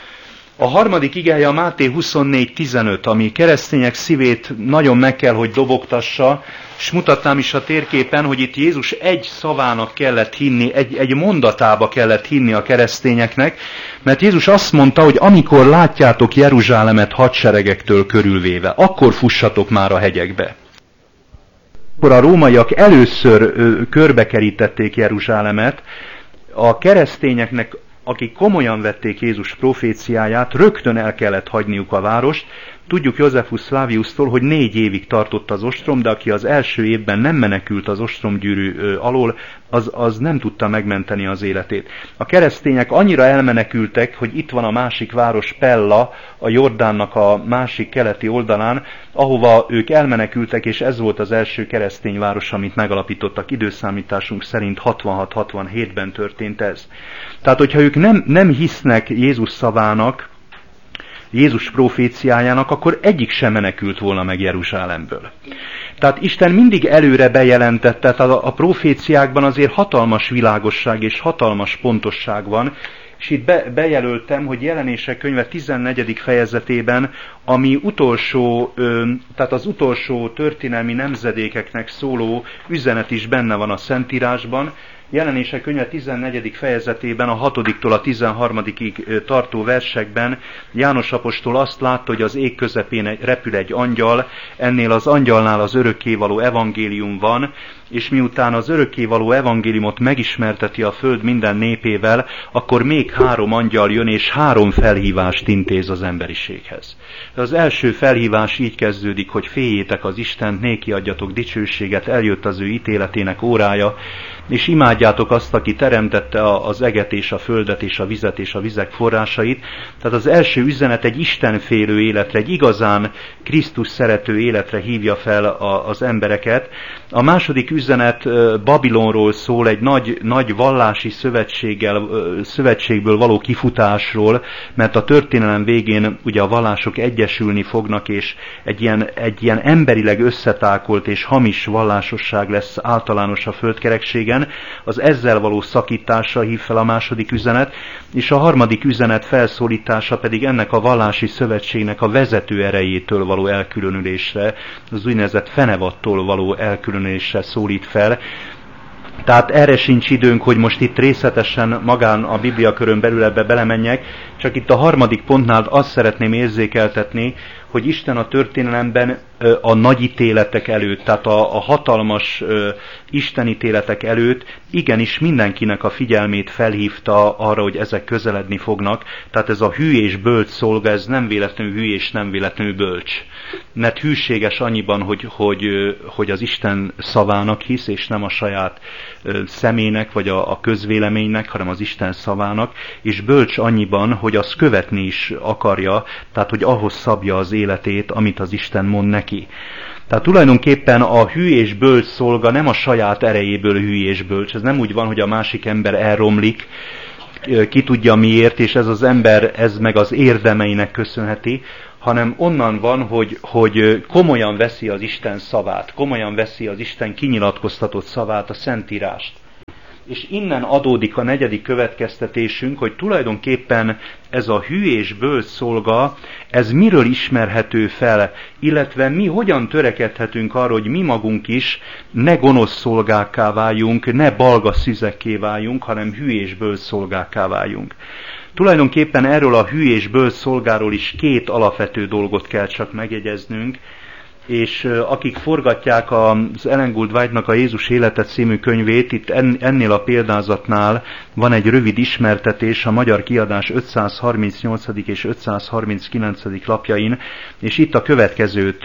A harmadik igeje a Máté huszonnégy tizenöt, ami keresztények szívét nagyon meg kell, hogy dobogtassa, és mutatnám is a térképen, hogy itt Jézus egy szavának kellett hinni, egy, egy mondatába kellett hinni a keresztényeknek, mert Jézus azt mondta, hogy amikor látjátok Jeruzsálemet hadseregektől körülvéve, akkor fussatok már a hegyekbe. Akkor a rómaiak először ö, körbekerítették Jeruzsálemet, a keresztényeknek, akik komolyan vették Jézus proféciáját, rögtön el kellett hagyniuk a várost. Tudjuk Josephus Flaviustól, hogy négy évig tartott az ostrom, de aki az első évben nem menekült az ostromgyűrű alól, az, az nem tudta megmenteni az életét. A keresztények annyira elmenekültek, hogy itt van a másik város, Pella, a Jordánnak a másik keleti oldalán, ahova ők elmenekültek, és ez volt az első keresztény város, amit megalapítottak. Időszámításunk szerint hatvanhat hatvanhétben történt ez. Tehát, hogyha ők nem, nem hisznek Jézus szavának, Jézus proféciájának, akkor egyik sem menekült volna meg Jeruzsálemből. Tehát Isten mindig előre bejelentette, tehát a, a proféciákban azért hatalmas világosság és hatalmas pontosság van, és itt be, bejelöltem, hogy Jelenések könyve tizennegyedik fejezetében, ami utolsó, tehát az utolsó történelmi nemzedékeknek szóló üzenet is benne van a Szentírásban. Jelenések könyve tizennegyedik fejezetében, a hatodiktól a tizenharmadikig tartó versekben János apostol azt látta, hogy az ég közepén repül egy angyal, ennél az angyalnál az örökkévaló evangélium van, és miután az örökkévaló evangéliumot megismerteti a föld minden népével, akkor még három angyal jön, és három felhívást intéz az emberiséghez. Az első felhívás így kezdődik, hogy féljétek az Istent, néki adjatok dicsőséget, eljött az ő ítéletének órája, és imádjátok azt, aki teremtette az eget és a földet és a vizet és a vizek forrásait. Tehát az első üzenet egy istenfélő életre, egy igazán Krisztus szerető életre hívja fel az embereket. A második üzenet Babilonról szól, egy nagy, nagy vallási szövetséggel, szövetségből való kifutásról, mert a történelem végén ugye a vallások egyesülni fognak, és egy ilyen, egy ilyen emberileg összetákolt és hamis vallásosság lesz általános a földkerekségen. Az ezzel való szakításra hív fel a második üzenet, és a harmadik üzenet felszólítása pedig ennek a vallási szövetségnek a vezető erejétől való elkülönülésre, az úgynevezett fenevattól való elkülönülésre szólít fel. Tehát erre sincs időnk, hogy most itt részletesen magán a Biblia körön belül ebbe belemenjek, csak itt a harmadik pontnál azt szeretném érzékeltetni, hogy Isten a történelemben a nagy ítéletek előtt, tehát a, a hatalmas uh, istenítéletek előtt igenis mindenkinek a figyelmét felhívta arra, hogy ezek közeledni fognak. Tehát ez a hű és bölcs szolga, ez nem véletlenül hű és nem véletlenül bölcs. Mert hűséges annyiban, hogy, hogy, hogy az Isten szavának hisz, és nem a saját uh, személynek, vagy a, a közvéleménynek, hanem az Isten szavának, és bölcs annyiban, hogy azt követni is akarja, tehát hogy ahhoz szabja az életét, amit az Isten mond neki. Tehát tulajdonképpen a hű és bölcs szolga nem a saját erejéből hű és bölcs. Ez nem úgy van, hogy a másik ember elromlik, ki tudja miért, és ez az ember, ez meg az érdemeinek köszönheti, hanem onnan van, hogy, hogy komolyan veszi az Isten szavát, komolyan veszi az Isten kinyilatkoztatott szavát, a Szentírást. És innen adódik a negyedik következtetésünk, hogy tulajdonképpen ez a hű és bölcs szolga, ez miről ismerhető fel, illetve mi hogyan törekedhetünk arra, hogy mi magunk is ne gonosz szolgákká váljunk, ne balga szüzekké váljunk, hanem hű és bölcs szolgákká váljunk. Tulajdonképpen erről a hű és bölcs szolgáról is két alapvető dolgot kell csak megjegyeznünk, és akik forgatják az Ellen Gould White-nak a Jézus élete című könyvét, itt ennél a példázatnál van egy rövid ismertetés a magyar kiadás ötszázharmincnyolcadik és ötszázharminckilencedik lapjain, és itt a következőt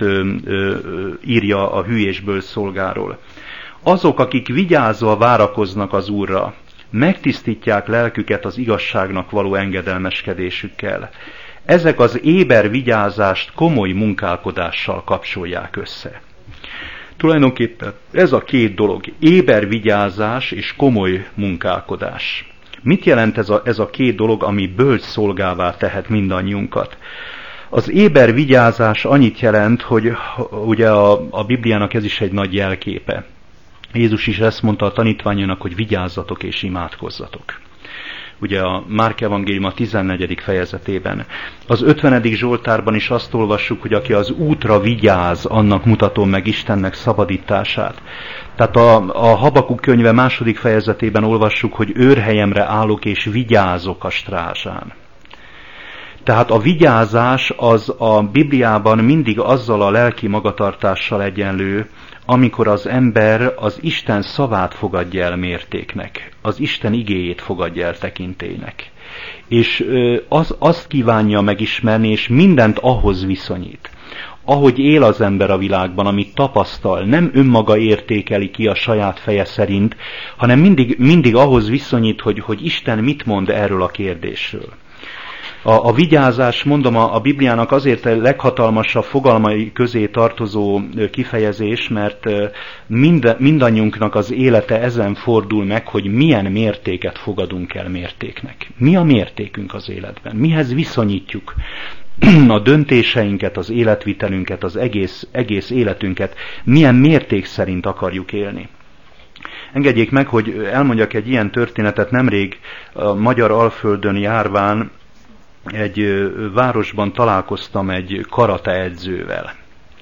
írja a hű és bölcs szolgáról. Azok, akik vigyázva várakoznak az Úrra, megtisztítják lelküket az igazságnak való engedelmeskedésükkel. Ezek az éber vigyázást komoly munkálkodással kapcsolják össze. Tulajdonképpen ez a két dolog, éber vigyázás és komoly munkálkodás. Mit jelent ez a, ez a két dolog, ami bölcs szolgává tehet mindannyiunkat? Az éber vigyázás annyit jelent, hogy ugye a, a Bibliának ez is egy nagy jelképe. Jézus is ezt mondta a tanítványainak, hogy vigyázzatok és imádkozzatok. Ugye a Márk evangélium a tizennegyedik fejezetében. Az ötvenedik Zsoltárban is azt olvassuk, hogy aki az útra vigyáz, annak mutatom meg Istennek szabadítását. Tehát a, a Habakuk könyve második fejezetében olvassuk, hogy őrhelyemre állok és vigyázok a strázsán. Tehát a vigyázás az a Bibliában mindig azzal a lelki magatartással egyenlő, amikor az ember az Isten szavát fogadja el mértéknek, az Isten igéjét fogadja el tekintélynek. És az, azt kívánja megismerni, és mindent ahhoz viszonyít. Ahogy él az ember a világban, amit tapasztal, nem önmaga értékeli ki a saját feje szerint, hanem mindig, mindig ahhoz viszonyít, hogy, hogy Isten mit mond erről a kérdésről. A, a vigyázás, mondom, a, a Bibliának azért a leghatalmasabb fogalmai közé tartozó kifejezés, mert mind, mindannyiunknak az élete ezen fordul meg, hogy milyen mértéket fogadunk el mértéknek. Mi a mértékünk az életben? Mihez viszonyítjuk a döntéseinket, az életvitelünket, az egész, egész életünket? Milyen mérték szerint akarjuk élni? Engedjék meg, hogy elmondjak egy ilyen történetet. Nemrég a magyar Alföldön járván egy városban találkoztam egy karate edzővel.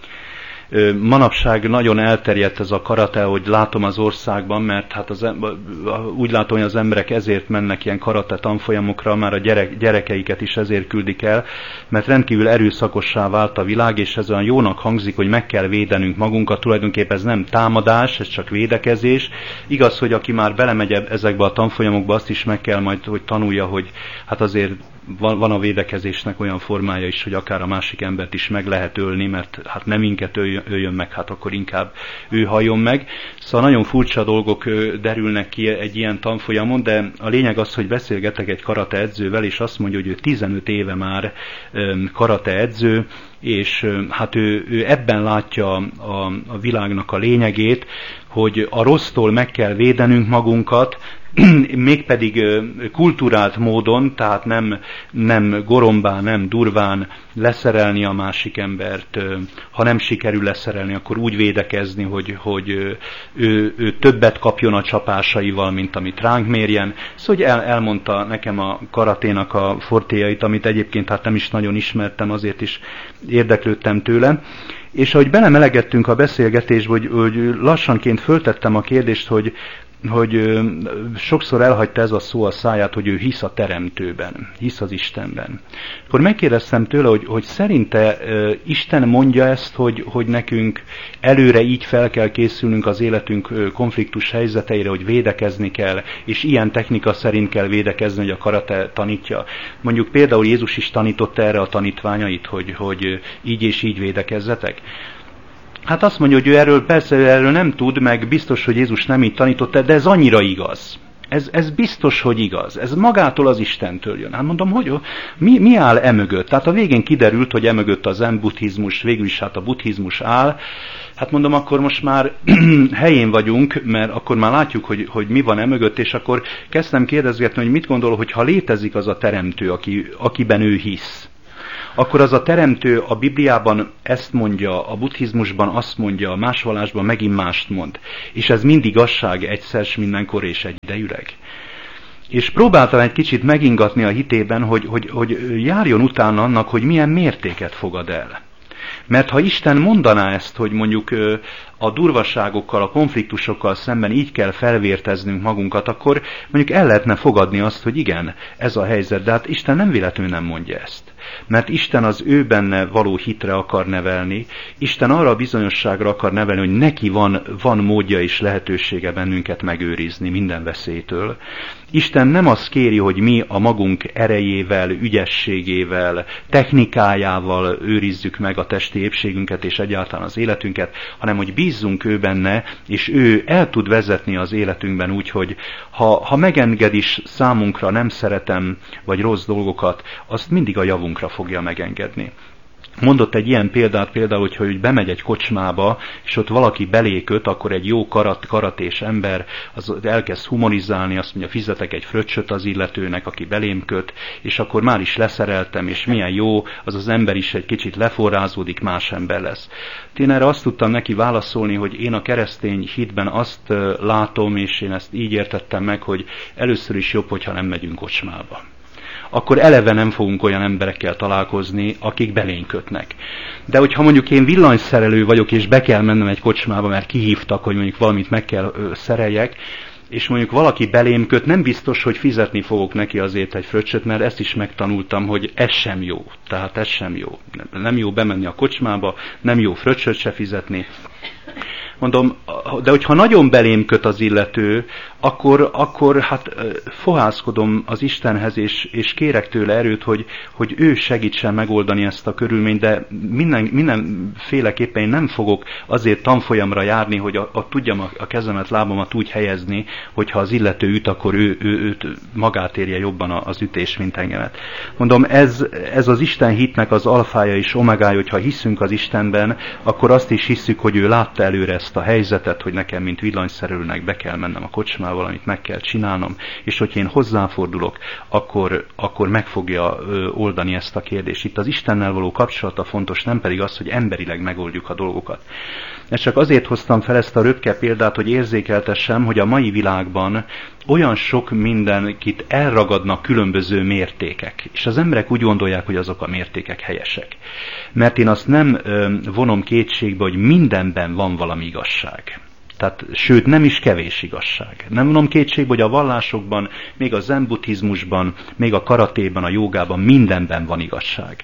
Manapság nagyon elterjedt ez a karate, hogy látom az országban, mert hát az, úgy látom, hogy az emberek ezért mennek ilyen karate tanfolyamokra, már a gyerek, gyerekeiket is ezért küldik el, mert rendkívül erőszakossá vált a világ, és ez olyan jónak hangzik, hogy meg kell védenünk magunkat, tulajdonképpen ez nem támadás, ez csak védekezés. Igaz, hogy aki már belemegy ezekbe a tanfolyamokba, azt is meg kell majd, hogy tanulja, hogy hát azért van, van a védekezésnek olyan formája is, hogy akár a másik embert is meg lehet ölni, mert hát nem minket öljön, öljön meg, hát akkor inkább ő halljon meg. Szóval nagyon furcsa dolgok derülnek ki egy ilyen tanfolyamon, de a lényeg az, hogy beszélgetek egy karate edzővel, és azt mondja, hogy ő tizenöt éve már karate edző, és hát ő, ő ebben látja a, a világnak a lényegét, hogy a rossztól meg kell védenünk magunkat, mégpedig kulturált módon, tehát nem, nem gorombán, nem durván leszerelni a másik embert, ha nem sikerül leszerelni, akkor úgy védekezni, hogy, hogy ő, ő többet kapjon a csapásaival, mint amit ránk mérjen. Szóval el, elmondta nekem a karaténak a fortéjait, amit egyébként hát nem is nagyon ismertem, azért is érdeklődtem tőle. És ahogy belemelegettünk a beszélgetésbe, hogy, hogy lassanként föltettem a kérdést, hogy hogy ö, sokszor elhagyta ez a szó a száját, hogy ő hisz a Teremtőben, hisz az Istenben. Akkor megkérdeztem tőle, hogy, hogy szerinte ö, Isten mondja ezt, hogy, hogy nekünk előre így fel kell készülnünk az életünk ö, konfliktus helyzeteire, hogy védekezni kell, és ilyen technika szerint kell védekezni, hogy a karate tanítja. Mondjuk például Jézus is tanította erre a tanítványait, hogy, hogy így és így védekezzetek. Hát azt mondja, hogy ő erről persze ő erről nem tud, meg biztos, hogy Jézus nem így tanította, de ez annyira igaz. Ez, ez biztos, hogy igaz. Ez magától az Istentől jön. Hát mondom, hogy mi, mi áll emögött? Tehát a végén kiderült, hogy emögött a zen buddhizmus, végül is hát a buddhizmus áll. Hát mondom, akkor most már helyén vagyunk, mert akkor már látjuk, hogy, hogy mi van emögött, és akkor kezdtem kérdezgetni, hogy mit gondol, hogy ha létezik az a teremtő, aki, akiben ő hisz, akkor az a teremtő a Bibliában ezt mondja, a buddhizmusban azt mondja, a más vallásban megint mást mond. És ez mind igazság egyszer, s mindenkor és egyidejűleg. És próbáltam egy kicsit megingatni a hitében, hogy, hogy, hogy járjon utána annak, hogy milyen mértéket fogad el. Mert ha Isten mondaná ezt, hogy mondjuk a durvaságokkal, a konfliktusokkal szemben így kell felvérteznünk magunkat, akkor mondjuk el lehetne fogadni azt, hogy igen, ez a helyzet, de hát Isten nem véletlenül nem mondja ezt. Mert Isten az ő benne való hitre akar nevelni, Isten arra a bizonyosságra akar nevelni, hogy neki van, van módja és lehetősége bennünket megőrizni minden veszélytől. Isten nem azt kéri, hogy mi a magunk erejével, ügyességével, technikájával őrizzük meg a testi épségünket és egyáltalán az életünket, hanem hogy bízzunk ő benne, és ő el tud vezetni az életünkben úgy, hogy ha, ha megenged is számunkra nem szeretem vagy rossz dolgokat, azt mindig a javunkra fogja megengedni. Mondott egy ilyen példát például, hogy, hogy bemegy egy kocsmába, és ott valaki belé köt, akkor egy jó karat, karatés ember az elkezd humorizálni, azt mondja, fizetek egy fröccsöt az illetőnek, aki belém köt, és akkor már is leszereltem, és milyen jó, az az ember is egy kicsit leforrázódik, más ember lesz. Én erre azt tudtam neki válaszolni, hogy én a keresztény hitben azt látom, és én ezt így értettem meg, hogy először is jobb, hogyha nem megyünk kocsmába. Akkor eleve nem fogunk olyan emberekkel találkozni, akik belénk kötnek. De hogyha mondjuk én villanyszerelő vagyok, és be kell mennem egy kocsmába, mert kihívtak, hogy mondjuk valamit meg kell ö, szereljek, és mondjuk valaki belém köt, nem biztos, hogy fizetni fogok neki azért egy fröccsöt, mert ezt is megtanultam, hogy ez sem jó. Tehát ez sem jó. Nem jó bemenni a kocsmába, nem jó fröccsöt se fizetni. Mondom, de hogyha nagyon belém köt az illető, akkor, akkor hát fohászkodom az Istenhez, és, és kérek tőle erőt, hogy, hogy ő segítsen megoldani ezt a körülményt, de minden, mindenféleképpen én nem fogok azért tanfolyamra járni, hogy a, a, tudjam a, a kezemet, lábamat úgy helyezni, hogyha az illető üt, akkor ő, ő, őt magát érje jobban az ütés, mint engemet. Mondom, ez, ez az Isten hitnek az alfája és omegája, hogyha hiszünk az Istenben, akkor azt is hiszük, hogy ő látta előre ezt a helyzetet, hogy nekem, mint villanyszerelőnek be kell mennem a kocsmába, valamit meg kell csinálnom, és hogyha én hozzáfordulok, akkor, akkor meg fogja oldani ezt a kérdést. Itt az Istennel való kapcsolata fontos, nem pedig az, hogy emberileg megoldjuk a dolgokat. Ezt csak azért hoztam fel ezt a röpke példát, hogy érzékeltessem, hogy a mai világban olyan sok mindenkit elragadnak különböző mértékek, és az emberek úgy gondolják, hogy azok a mértékek helyesek. Mert én azt nem vonom kétségbe, hogy mindenben van valami igazság. Tehát, sőt, nem is kevés igazság. Nem vonom kétségbe, hogy a vallásokban, még a zen buddhizmusban, még a karatében, a jogában mindenben van igazság.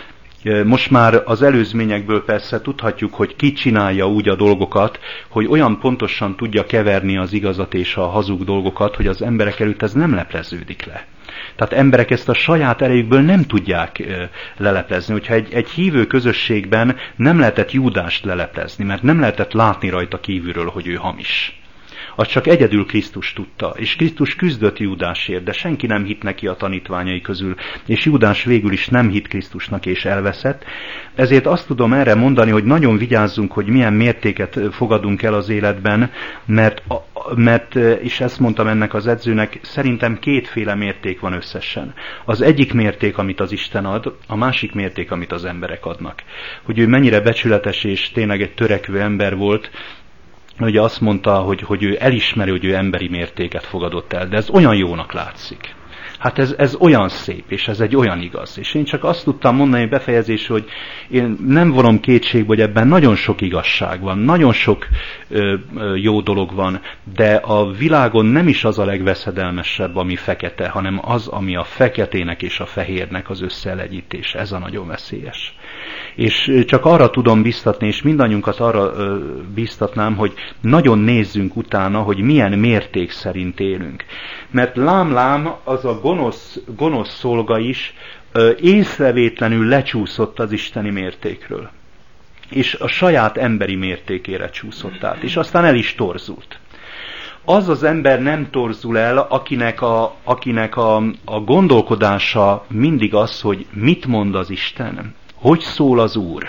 Most már az előzményekből persze tudhatjuk, hogy ki csinálja úgy a dolgokat, hogy olyan pontosan tudja keverni az igazat és a hazug dolgokat, hogy az emberek előtt ez nem lepleződik le. Tehát emberek ezt a saját erejükből nem tudják leleplezni. Hogyha egy, egy hívő közösségben nem lehetett Júdást leleplezni, mert nem lehetett látni rajta kívülről, hogy ő hamis. Azt csak egyedül Krisztus tudta, és Krisztus küzdött Júdásért, de senki nem hitt neki a tanítványai közül, és Júdás végül is nem hitt Krisztusnak és elveszett. Ezért azt tudom erre mondani, hogy nagyon vigyázzunk, hogy milyen mértéket fogadunk el az életben, mert, mert és ezt mondtam ennek az edzőnek, szerintem kétféle mérték van összesen. Az egyik mérték, amit az Isten ad, a másik mérték, amit az emberek adnak. Hogy ő mennyire becsületes és tényleg egy törekvő ember volt, ugye azt mondta, hogy, hogy ő elismeri, hogy ő emberi mértéket fogadott el, de ez olyan jónak látszik. Hát ez, ez olyan szép, és ez egy olyan igaz. És én csak azt tudtam mondani befejezésül, hogy én nem vonom kétségbe, hogy ebben nagyon sok igazság van, nagyon sok ö, ö, jó dolog van, de a világon nem is az a legveszedelmesebb, ami fekete, hanem az, ami a feketének és a fehérnek az összeelegyítése. Ez a nagyon veszélyes. És csak arra tudom biztatni, és mindannyiunkat arra ö, biztatnám, hogy nagyon nézzünk utána, hogy milyen mérték szerint élünk. Mert lám-lám az a gonosz, gonosz szolga is ö, észrevétlenül lecsúszott az isteni mértékről. És a saját emberi mértékére csúszott át, és aztán el is torzult. Az az ember nem torzul el, akinek a, akinek a, a gondolkodása mindig az, hogy mit mond az Isten, hogy szól az Úr.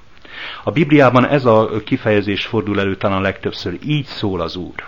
A Bibliában ez a kifejezés fordul elő talán legtöbbször, így szól az Úr.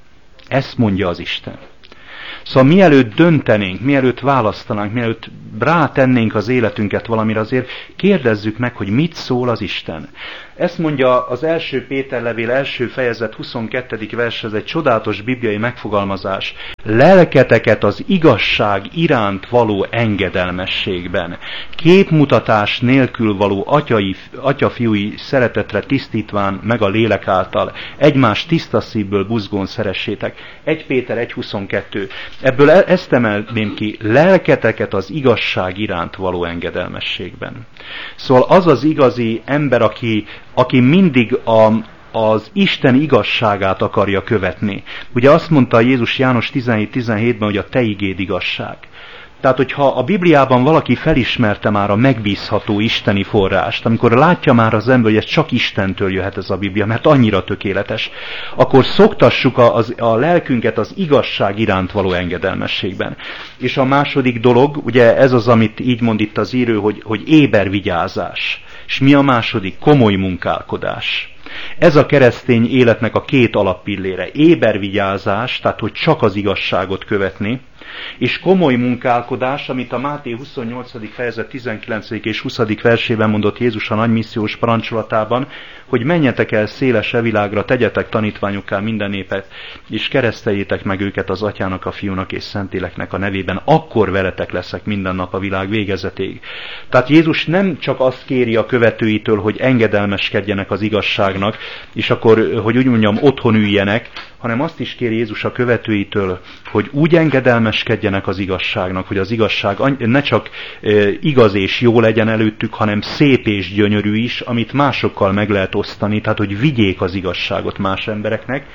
Ezt mondja az Isten. Szóval mielőtt döntenénk, mielőtt választanánk, mielőtt rátennénk az életünket valamire, azért kérdezzük meg, hogy mit szól az Isten. Ezt mondja az első Péter levél első fejezet huszonkettedik vers, ez egy csodálatos bibliai megfogalmazás. Lelketeket az igazság iránt való engedelmességben, képmutatás nélkül való atyai, atyafiúi szeretetre tisztítván meg a lélek által, egymás tiszta szívből buzgón szeressétek. egy Péter egy huszonkettő. Ebből ezt emelném ki, lelketeket az igazság iránt való engedelmességben. Szóval az az igazi ember, aki, aki mindig a, az Isten igazságát akarja követni. Ugye azt mondta Jézus János tizenhét tizenhétben, hogy a te igéd igazság. Tehát, hogyha a Bibliában valaki felismerte már a megbízható isteni forrást, amikor látja már az ember, hogy ez csak Istentől jöhet ez a Biblia, mert annyira tökéletes, akkor szoktassuk a, az, a lelkünket az igazság iránt való engedelmességben. És a második dolog, ugye ez az, amit így mond itt az író, hogy, hogy éber vigyázás. És mi a második? Komoly munkálkodás. Ez a keresztény életnek a két alappillére. Éber vigyázás, tehát hogy csak az igazságot követni, és komoly munkálkodás, amit a Máté huszonnyolcadik fejezet tizenkilencedik és huszadik versében mondott Jézus a nagy missziós parancsolatában, hogy menjetek el szélesre világra, tegyetek tanítványokká minden népet, és kereszteljétek meg őket az Atyának, a Fiúnak és Szentléleknek a nevében, akkor veletek leszek minden nap a világ végezetéig. Tehát Jézus nem csak azt kéri a követőitől, hogy engedelmeskedjenek az igazságnak, és akkor, hogy úgy mondjam, otthon üljenek, hanem azt is kéri Jézus a követőitől, hogy úgy engedelmeskedjenek az igazságnak, hogy az igazság ne csak igaz és jó legyen előttük, hanem szép és gyönyörű is, amit másokkal meg lehet osztani, tehát hogy vigyék az igazságot más embereknek.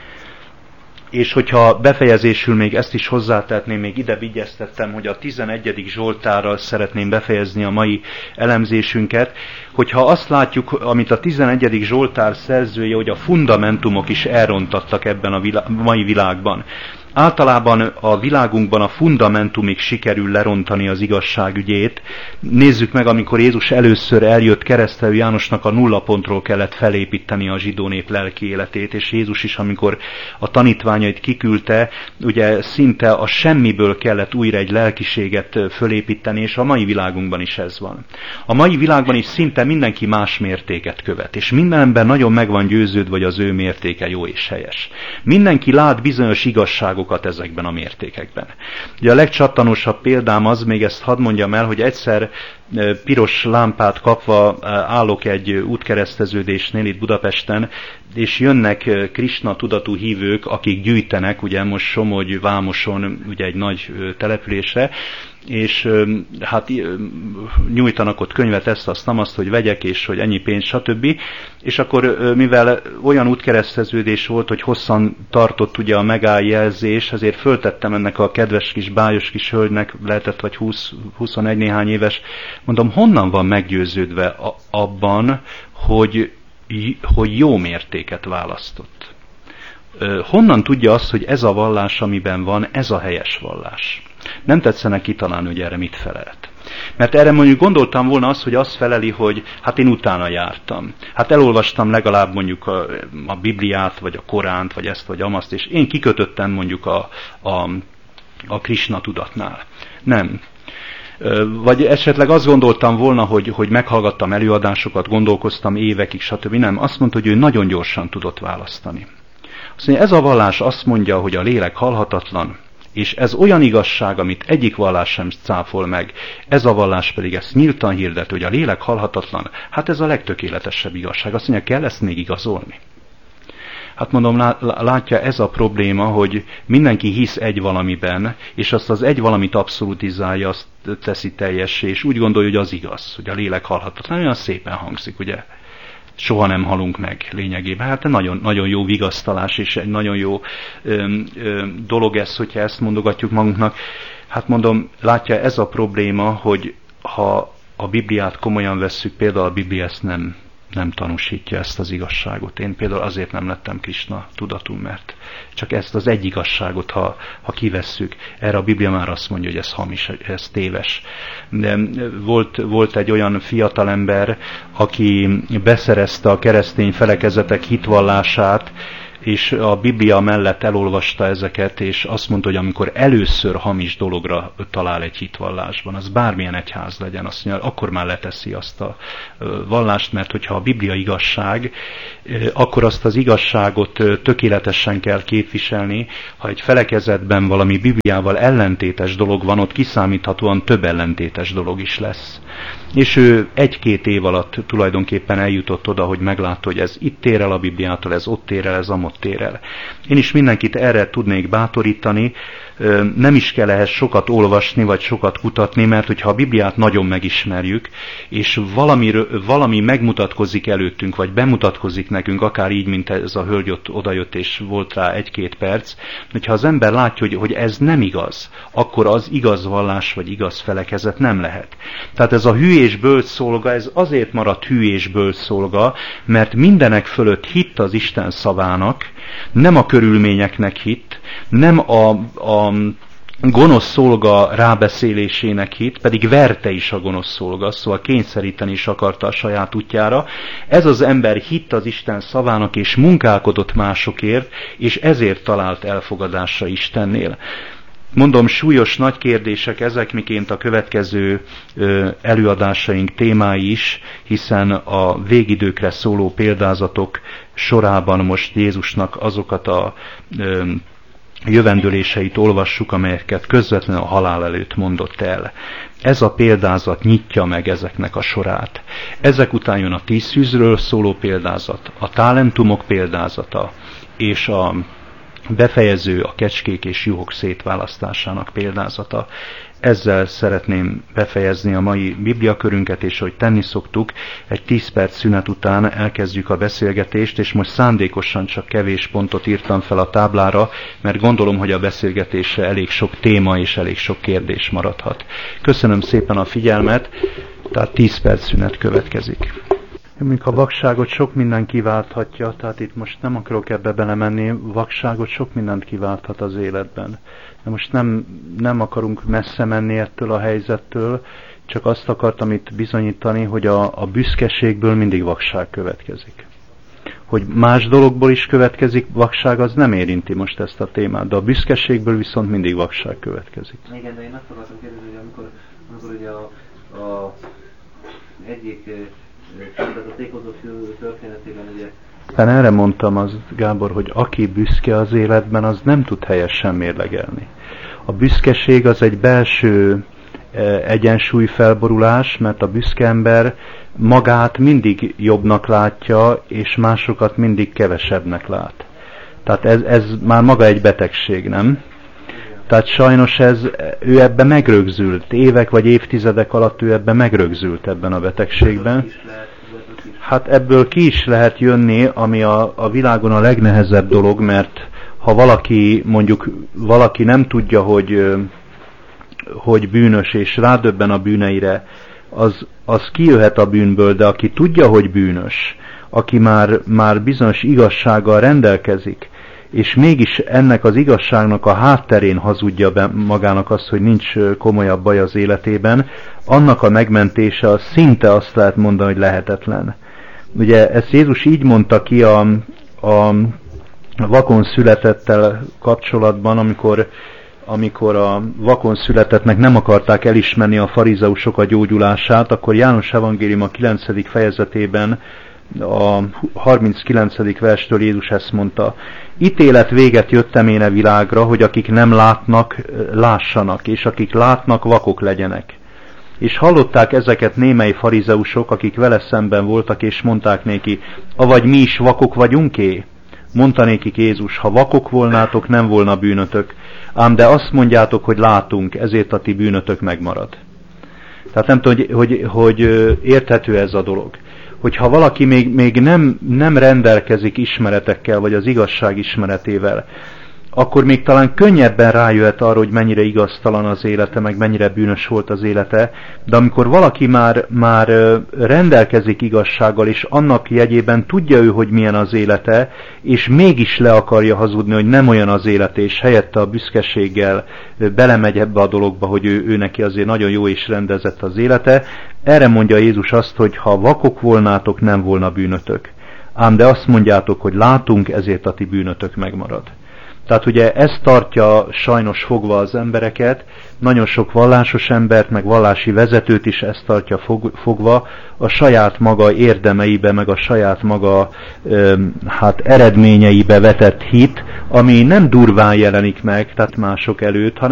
És hogyha befejezésül még ezt is hozzátehetném, még ide vigyeztettem, hogy a tizenegyedik Zsoltárral szeretném befejezni a mai elemzésünket, hogyha azt látjuk, amit a tizenegyedik Zsoltár szerzője, hogy a fundamentumok is elrontattak ebben a vilá- mai világban. Általában a világunkban a fundamentumig sikerül lerontani az igazság ügyét. Nézzük meg, amikor Jézus először eljött, Keresztelő Jánosnak a nulla pontról kellett felépíteni a zsidó nép lelki életét, és Jézus is, amikor a tanítványait kiküldte, ugye szinte a semmiből kellett újra egy lelkiséget fölépíteni, és a mai világunkban is ez van. A mai világban is szinte mindenki más mértéket követ, és minden ember nagyon meg van győződve, hogy az ő mértéke jó és helyes. Mindenki lát bizonyos igazságokat ezekben a mértékekben. Ugye a legcsattanosabb példám az, még ezt hadd mondjam el, hogy egyszer piros lámpát kapva állok egy útkereszteződésnél itt Budapesten, és jönnek Krisna tudatú hívők, akik gyűjtenek, ugye most Somogy, Vámoson, ugye egy nagy településre, és hát nyújtanak ott könyvet, ezt, azt, nem azt, hogy vegyek, és hogy ennyi pénz, stb. És akkor, mivel olyan útkereszteződés volt, hogy hosszan tartott ugye a megálljelzés, ezért föltettem ennek a kedves kis bájos kis hölgynek, lehetett vagy húsz, huszonegy néhány éves, mondom, honnan van meggyőződve abban, hogy, hogy jó mértéket választott? Honnan tudja azt, hogy ez a vallás, amiben van, ez a helyes vallás? Nem tetszene kitalálni, hogy erre mit felelt. Mert erre mondjuk gondoltam volna azt, hogy azt feleli, hogy hát én utána jártam. Hát elolvastam legalább mondjuk a, a Bibliát, vagy a Koránt, vagy ezt, vagy amazt, és én kikötöttem mondjuk a, a, a Krisna tudatnál. Nem. Vagy esetleg azt gondoltam volna, hogy, hogy meghallgattam előadásokat, gondolkoztam évekig, stb. Nem. Azt mondta, hogy ő nagyon gyorsan tudott választani. Azt mondja, ez a vallás azt mondja, hogy a lélek halhatatlan, És ez olyan igazság, amit egyik vallás sem cáfol meg, ez a vallás pedig ezt nyíltan hirdet, hogy a lélek halhatatlan, hát ez a legtökéletesebb igazság. Azt mondja, kell ezt még igazolni? Hát mondom, látja, ez a probléma, hogy mindenki hisz egy valamiben, és azt az egy valamit abszolutizálja, azt teszi teljessé, és úgy gondolja, hogy az igaz, hogy a lélek halhatatlan. Olyan szépen hangzik, ugye? Soha nem halunk meg lényegében. Hát nagyon, nagyon jó vigasztalás, és egy nagyon jó ö, ö, dolog ez, hogyha ezt mondogatjuk magunknak. Hát mondom, látja, ez a probléma, hogy ha a Bibliát komolyan vesszük, például a Biblia ezt nem, nem tanúsítja, ezt az igazságot. Én például azért nem lettem Krisna tudatú, mert csak ezt az egy igazságot, ha, ha kivesszük, erre a Biblia már azt mondja, hogy ez hamis, ez téves. De volt, volt egy olyan fiatalember, aki beszerezte a keresztény felekezetek hitvallását, és a Biblia mellett elolvasta ezeket, és azt mondta, hogy amikor először hamis dologra talál egy hitvallásban, az bármilyen egyház legyen, azt mondja, akkor már leteszi azt a vallást, mert hogyha a Biblia igazság, akkor azt az igazságot tökéletesen kell képviselni. Ha egy felekezetben valami Bibliával ellentétes dolog van, ott kiszámíthatóan több ellentétes dolog is lesz. És ő egy-két év alatt tulajdonképpen eljutott oda, hogy meglátta, hogy ez itt ér el a Bibliától, ez ott ér el, ez amott ér el. Én is mindenkit erre tudnék bátorítani, nem is kell ehhez sokat olvasni, vagy sokat kutatni, mert hogyha a Bibliát nagyon megismerjük, és valami, valami megmutatkozik előttünk, vagy bemutatkozik nekünk, akár így, mint ez a hölgy ott odajött, és volt rá egy-két perc, hogyha az ember látja, hogy, hogy ez nem igaz, akkor az igaz vallás, vagy igaz felekezet nem lehet. Tehát ez a hű és bölcs szolga, ez azért maradt hű és bölcs szolga, mert mindenek fölött hitt az Isten szavának, nem a körülményeknek hitt, nem a, a gonosz szolga rábeszélésének hit, pedig verte is a gonosz szolga, szóval kényszeríteni is akarta a saját útjára. Ez az ember hitt az Isten szavának, és munkálkodott másokért, és ezért talált elfogadásra Istennél. Mondom, súlyos nagy kérdések ezek, miként a következő ö, előadásaink témái is, hiszen a végidőkre szóló példázatok sorában most Jézusnak azokat a ö, jövendőléseit olvassuk, amelyeket közvetlenül a halál előtt mondott el. Ez a példázat nyitja meg ezeknek a sorát. Ezek után jön a tíz szűzről szóló példázat, a talentumok példázata, és a befejező a kecskék és juhok szétválasztásának példázata. Ezzel szeretném befejezni a mai bibliakörünket, és ahogy tenni szoktuk, egy tíz perc szünet után elkezdjük a beszélgetést, és most szándékosan csak kevés pontot írtam fel a táblára, mert gondolom, hogy a beszélgetésre elég sok téma és elég sok kérdés maradhat. Köszönöm szépen a figyelmet, tehát tíz perc szünet következik. Mondjuk a vakságot sok minden kiválthatja, tehát itt most nem akarok ebbe belemenni, vakságot sok mindent kiválthat az életben. De most nem, nem akarunk messze menni ettől a helyzettől, csak azt akartam itt bizonyítani, hogy a, a büszkeségből mindig vakság következik. Hogy más dologból is következik vakság, az nem érinti most ezt a témát, de a büszkeségből viszont mindig vakság következik.
Igen, de én azt akartam kérdezni, hogy amikor, amikor ugye a, a egyik tehát a tékozó fiú történetében ugye...
Hát erre mondtam az, Gábor, hogy aki büszke az életben, az nem tud helyesen mérlegelni. A büszkeség az egy belső egyensúlyfelborulás, mert a büszke ember magát mindig jobbnak látja, és másokat mindig kevesebbnek lát. Tehát ez, ez már maga egy betegség, nem? Tehát sajnos ez, ő ebben megrögzült. Évek vagy évtizedek alatt ő ebben megrögzült ebben a betegségben. Hát ebből ki is lehet jönni, ami a, a világon a legnehezebb dolog, mert ha valaki, mondjuk valaki nem tudja, hogy, hogy bűnös, és rádöbben a bűneire, az, az kijöhet a bűnből, de aki tudja, hogy bűnös, aki már, már bizonyos igazsággal rendelkezik, és mégis ennek az igazságnak a hátterén hazudja be magának azt, hogy nincs komolyabb baj az életében, annak a megmentése az szinte azt lehet mondani, hogy lehetetlen. Ugye ezt Jézus így mondta ki a, a vakon születettel kapcsolatban, amikor, amikor a vakon születettnek nem akarták elismerni a farizeusok a gyógyulását, akkor János evangélium a kilencedik fejezetében a harminckilencedik verstől Jézus ezt mondta: ítélet véget jöttem én a világra, hogy akik nem látnak, lássanak, és akik látnak, vakok legyenek. És hallották ezeket némely farizeusok, akik vele szemben voltak, és mondták néki: avagy mi is vakok vagyunk-é? Mondta nékik Jézus: ha vakok volnátok, nem volna bűnötök, ám de azt mondjátok, hogy látunk, ezért a ti bűnötök megmarad. Tehát nem tudom, hogy, hogy, hogy érthető ez a dolog. Hogyha valaki még, még nem, nem rendelkezik ismeretekkel, vagy az igazság ismeretével, akkor még talán könnyebben rájöhet arra, hogy mennyire igaztalan az élete, meg mennyire bűnös volt az élete, de amikor valaki már, már rendelkezik igazsággal, és annak jegyében tudja ő, hogy milyen az élete, és mégis le akarja hazudni, hogy nem olyan az élete, és helyette a büszkeséggel belemegy ebbe a dologba, hogy ő, ő neki azért nagyon jó és rendezett az élete, erre mondja Jézus azt, hogy ha vakok volnátok, nem volna bűnötök. Ám de azt mondjátok, hogy látunk, ezért a ti bűnötök megmarad. Tehát ugye ez tartja sajnos fogva az embereket, nagyon sok vallásos embert, meg vallási vezetőt is ezt tartja fogva a saját maga érdemeibe, meg a saját maga öm, hát eredményeibe vetett hit, ami nem durván jelenik meg, tehát mások előtt, hanem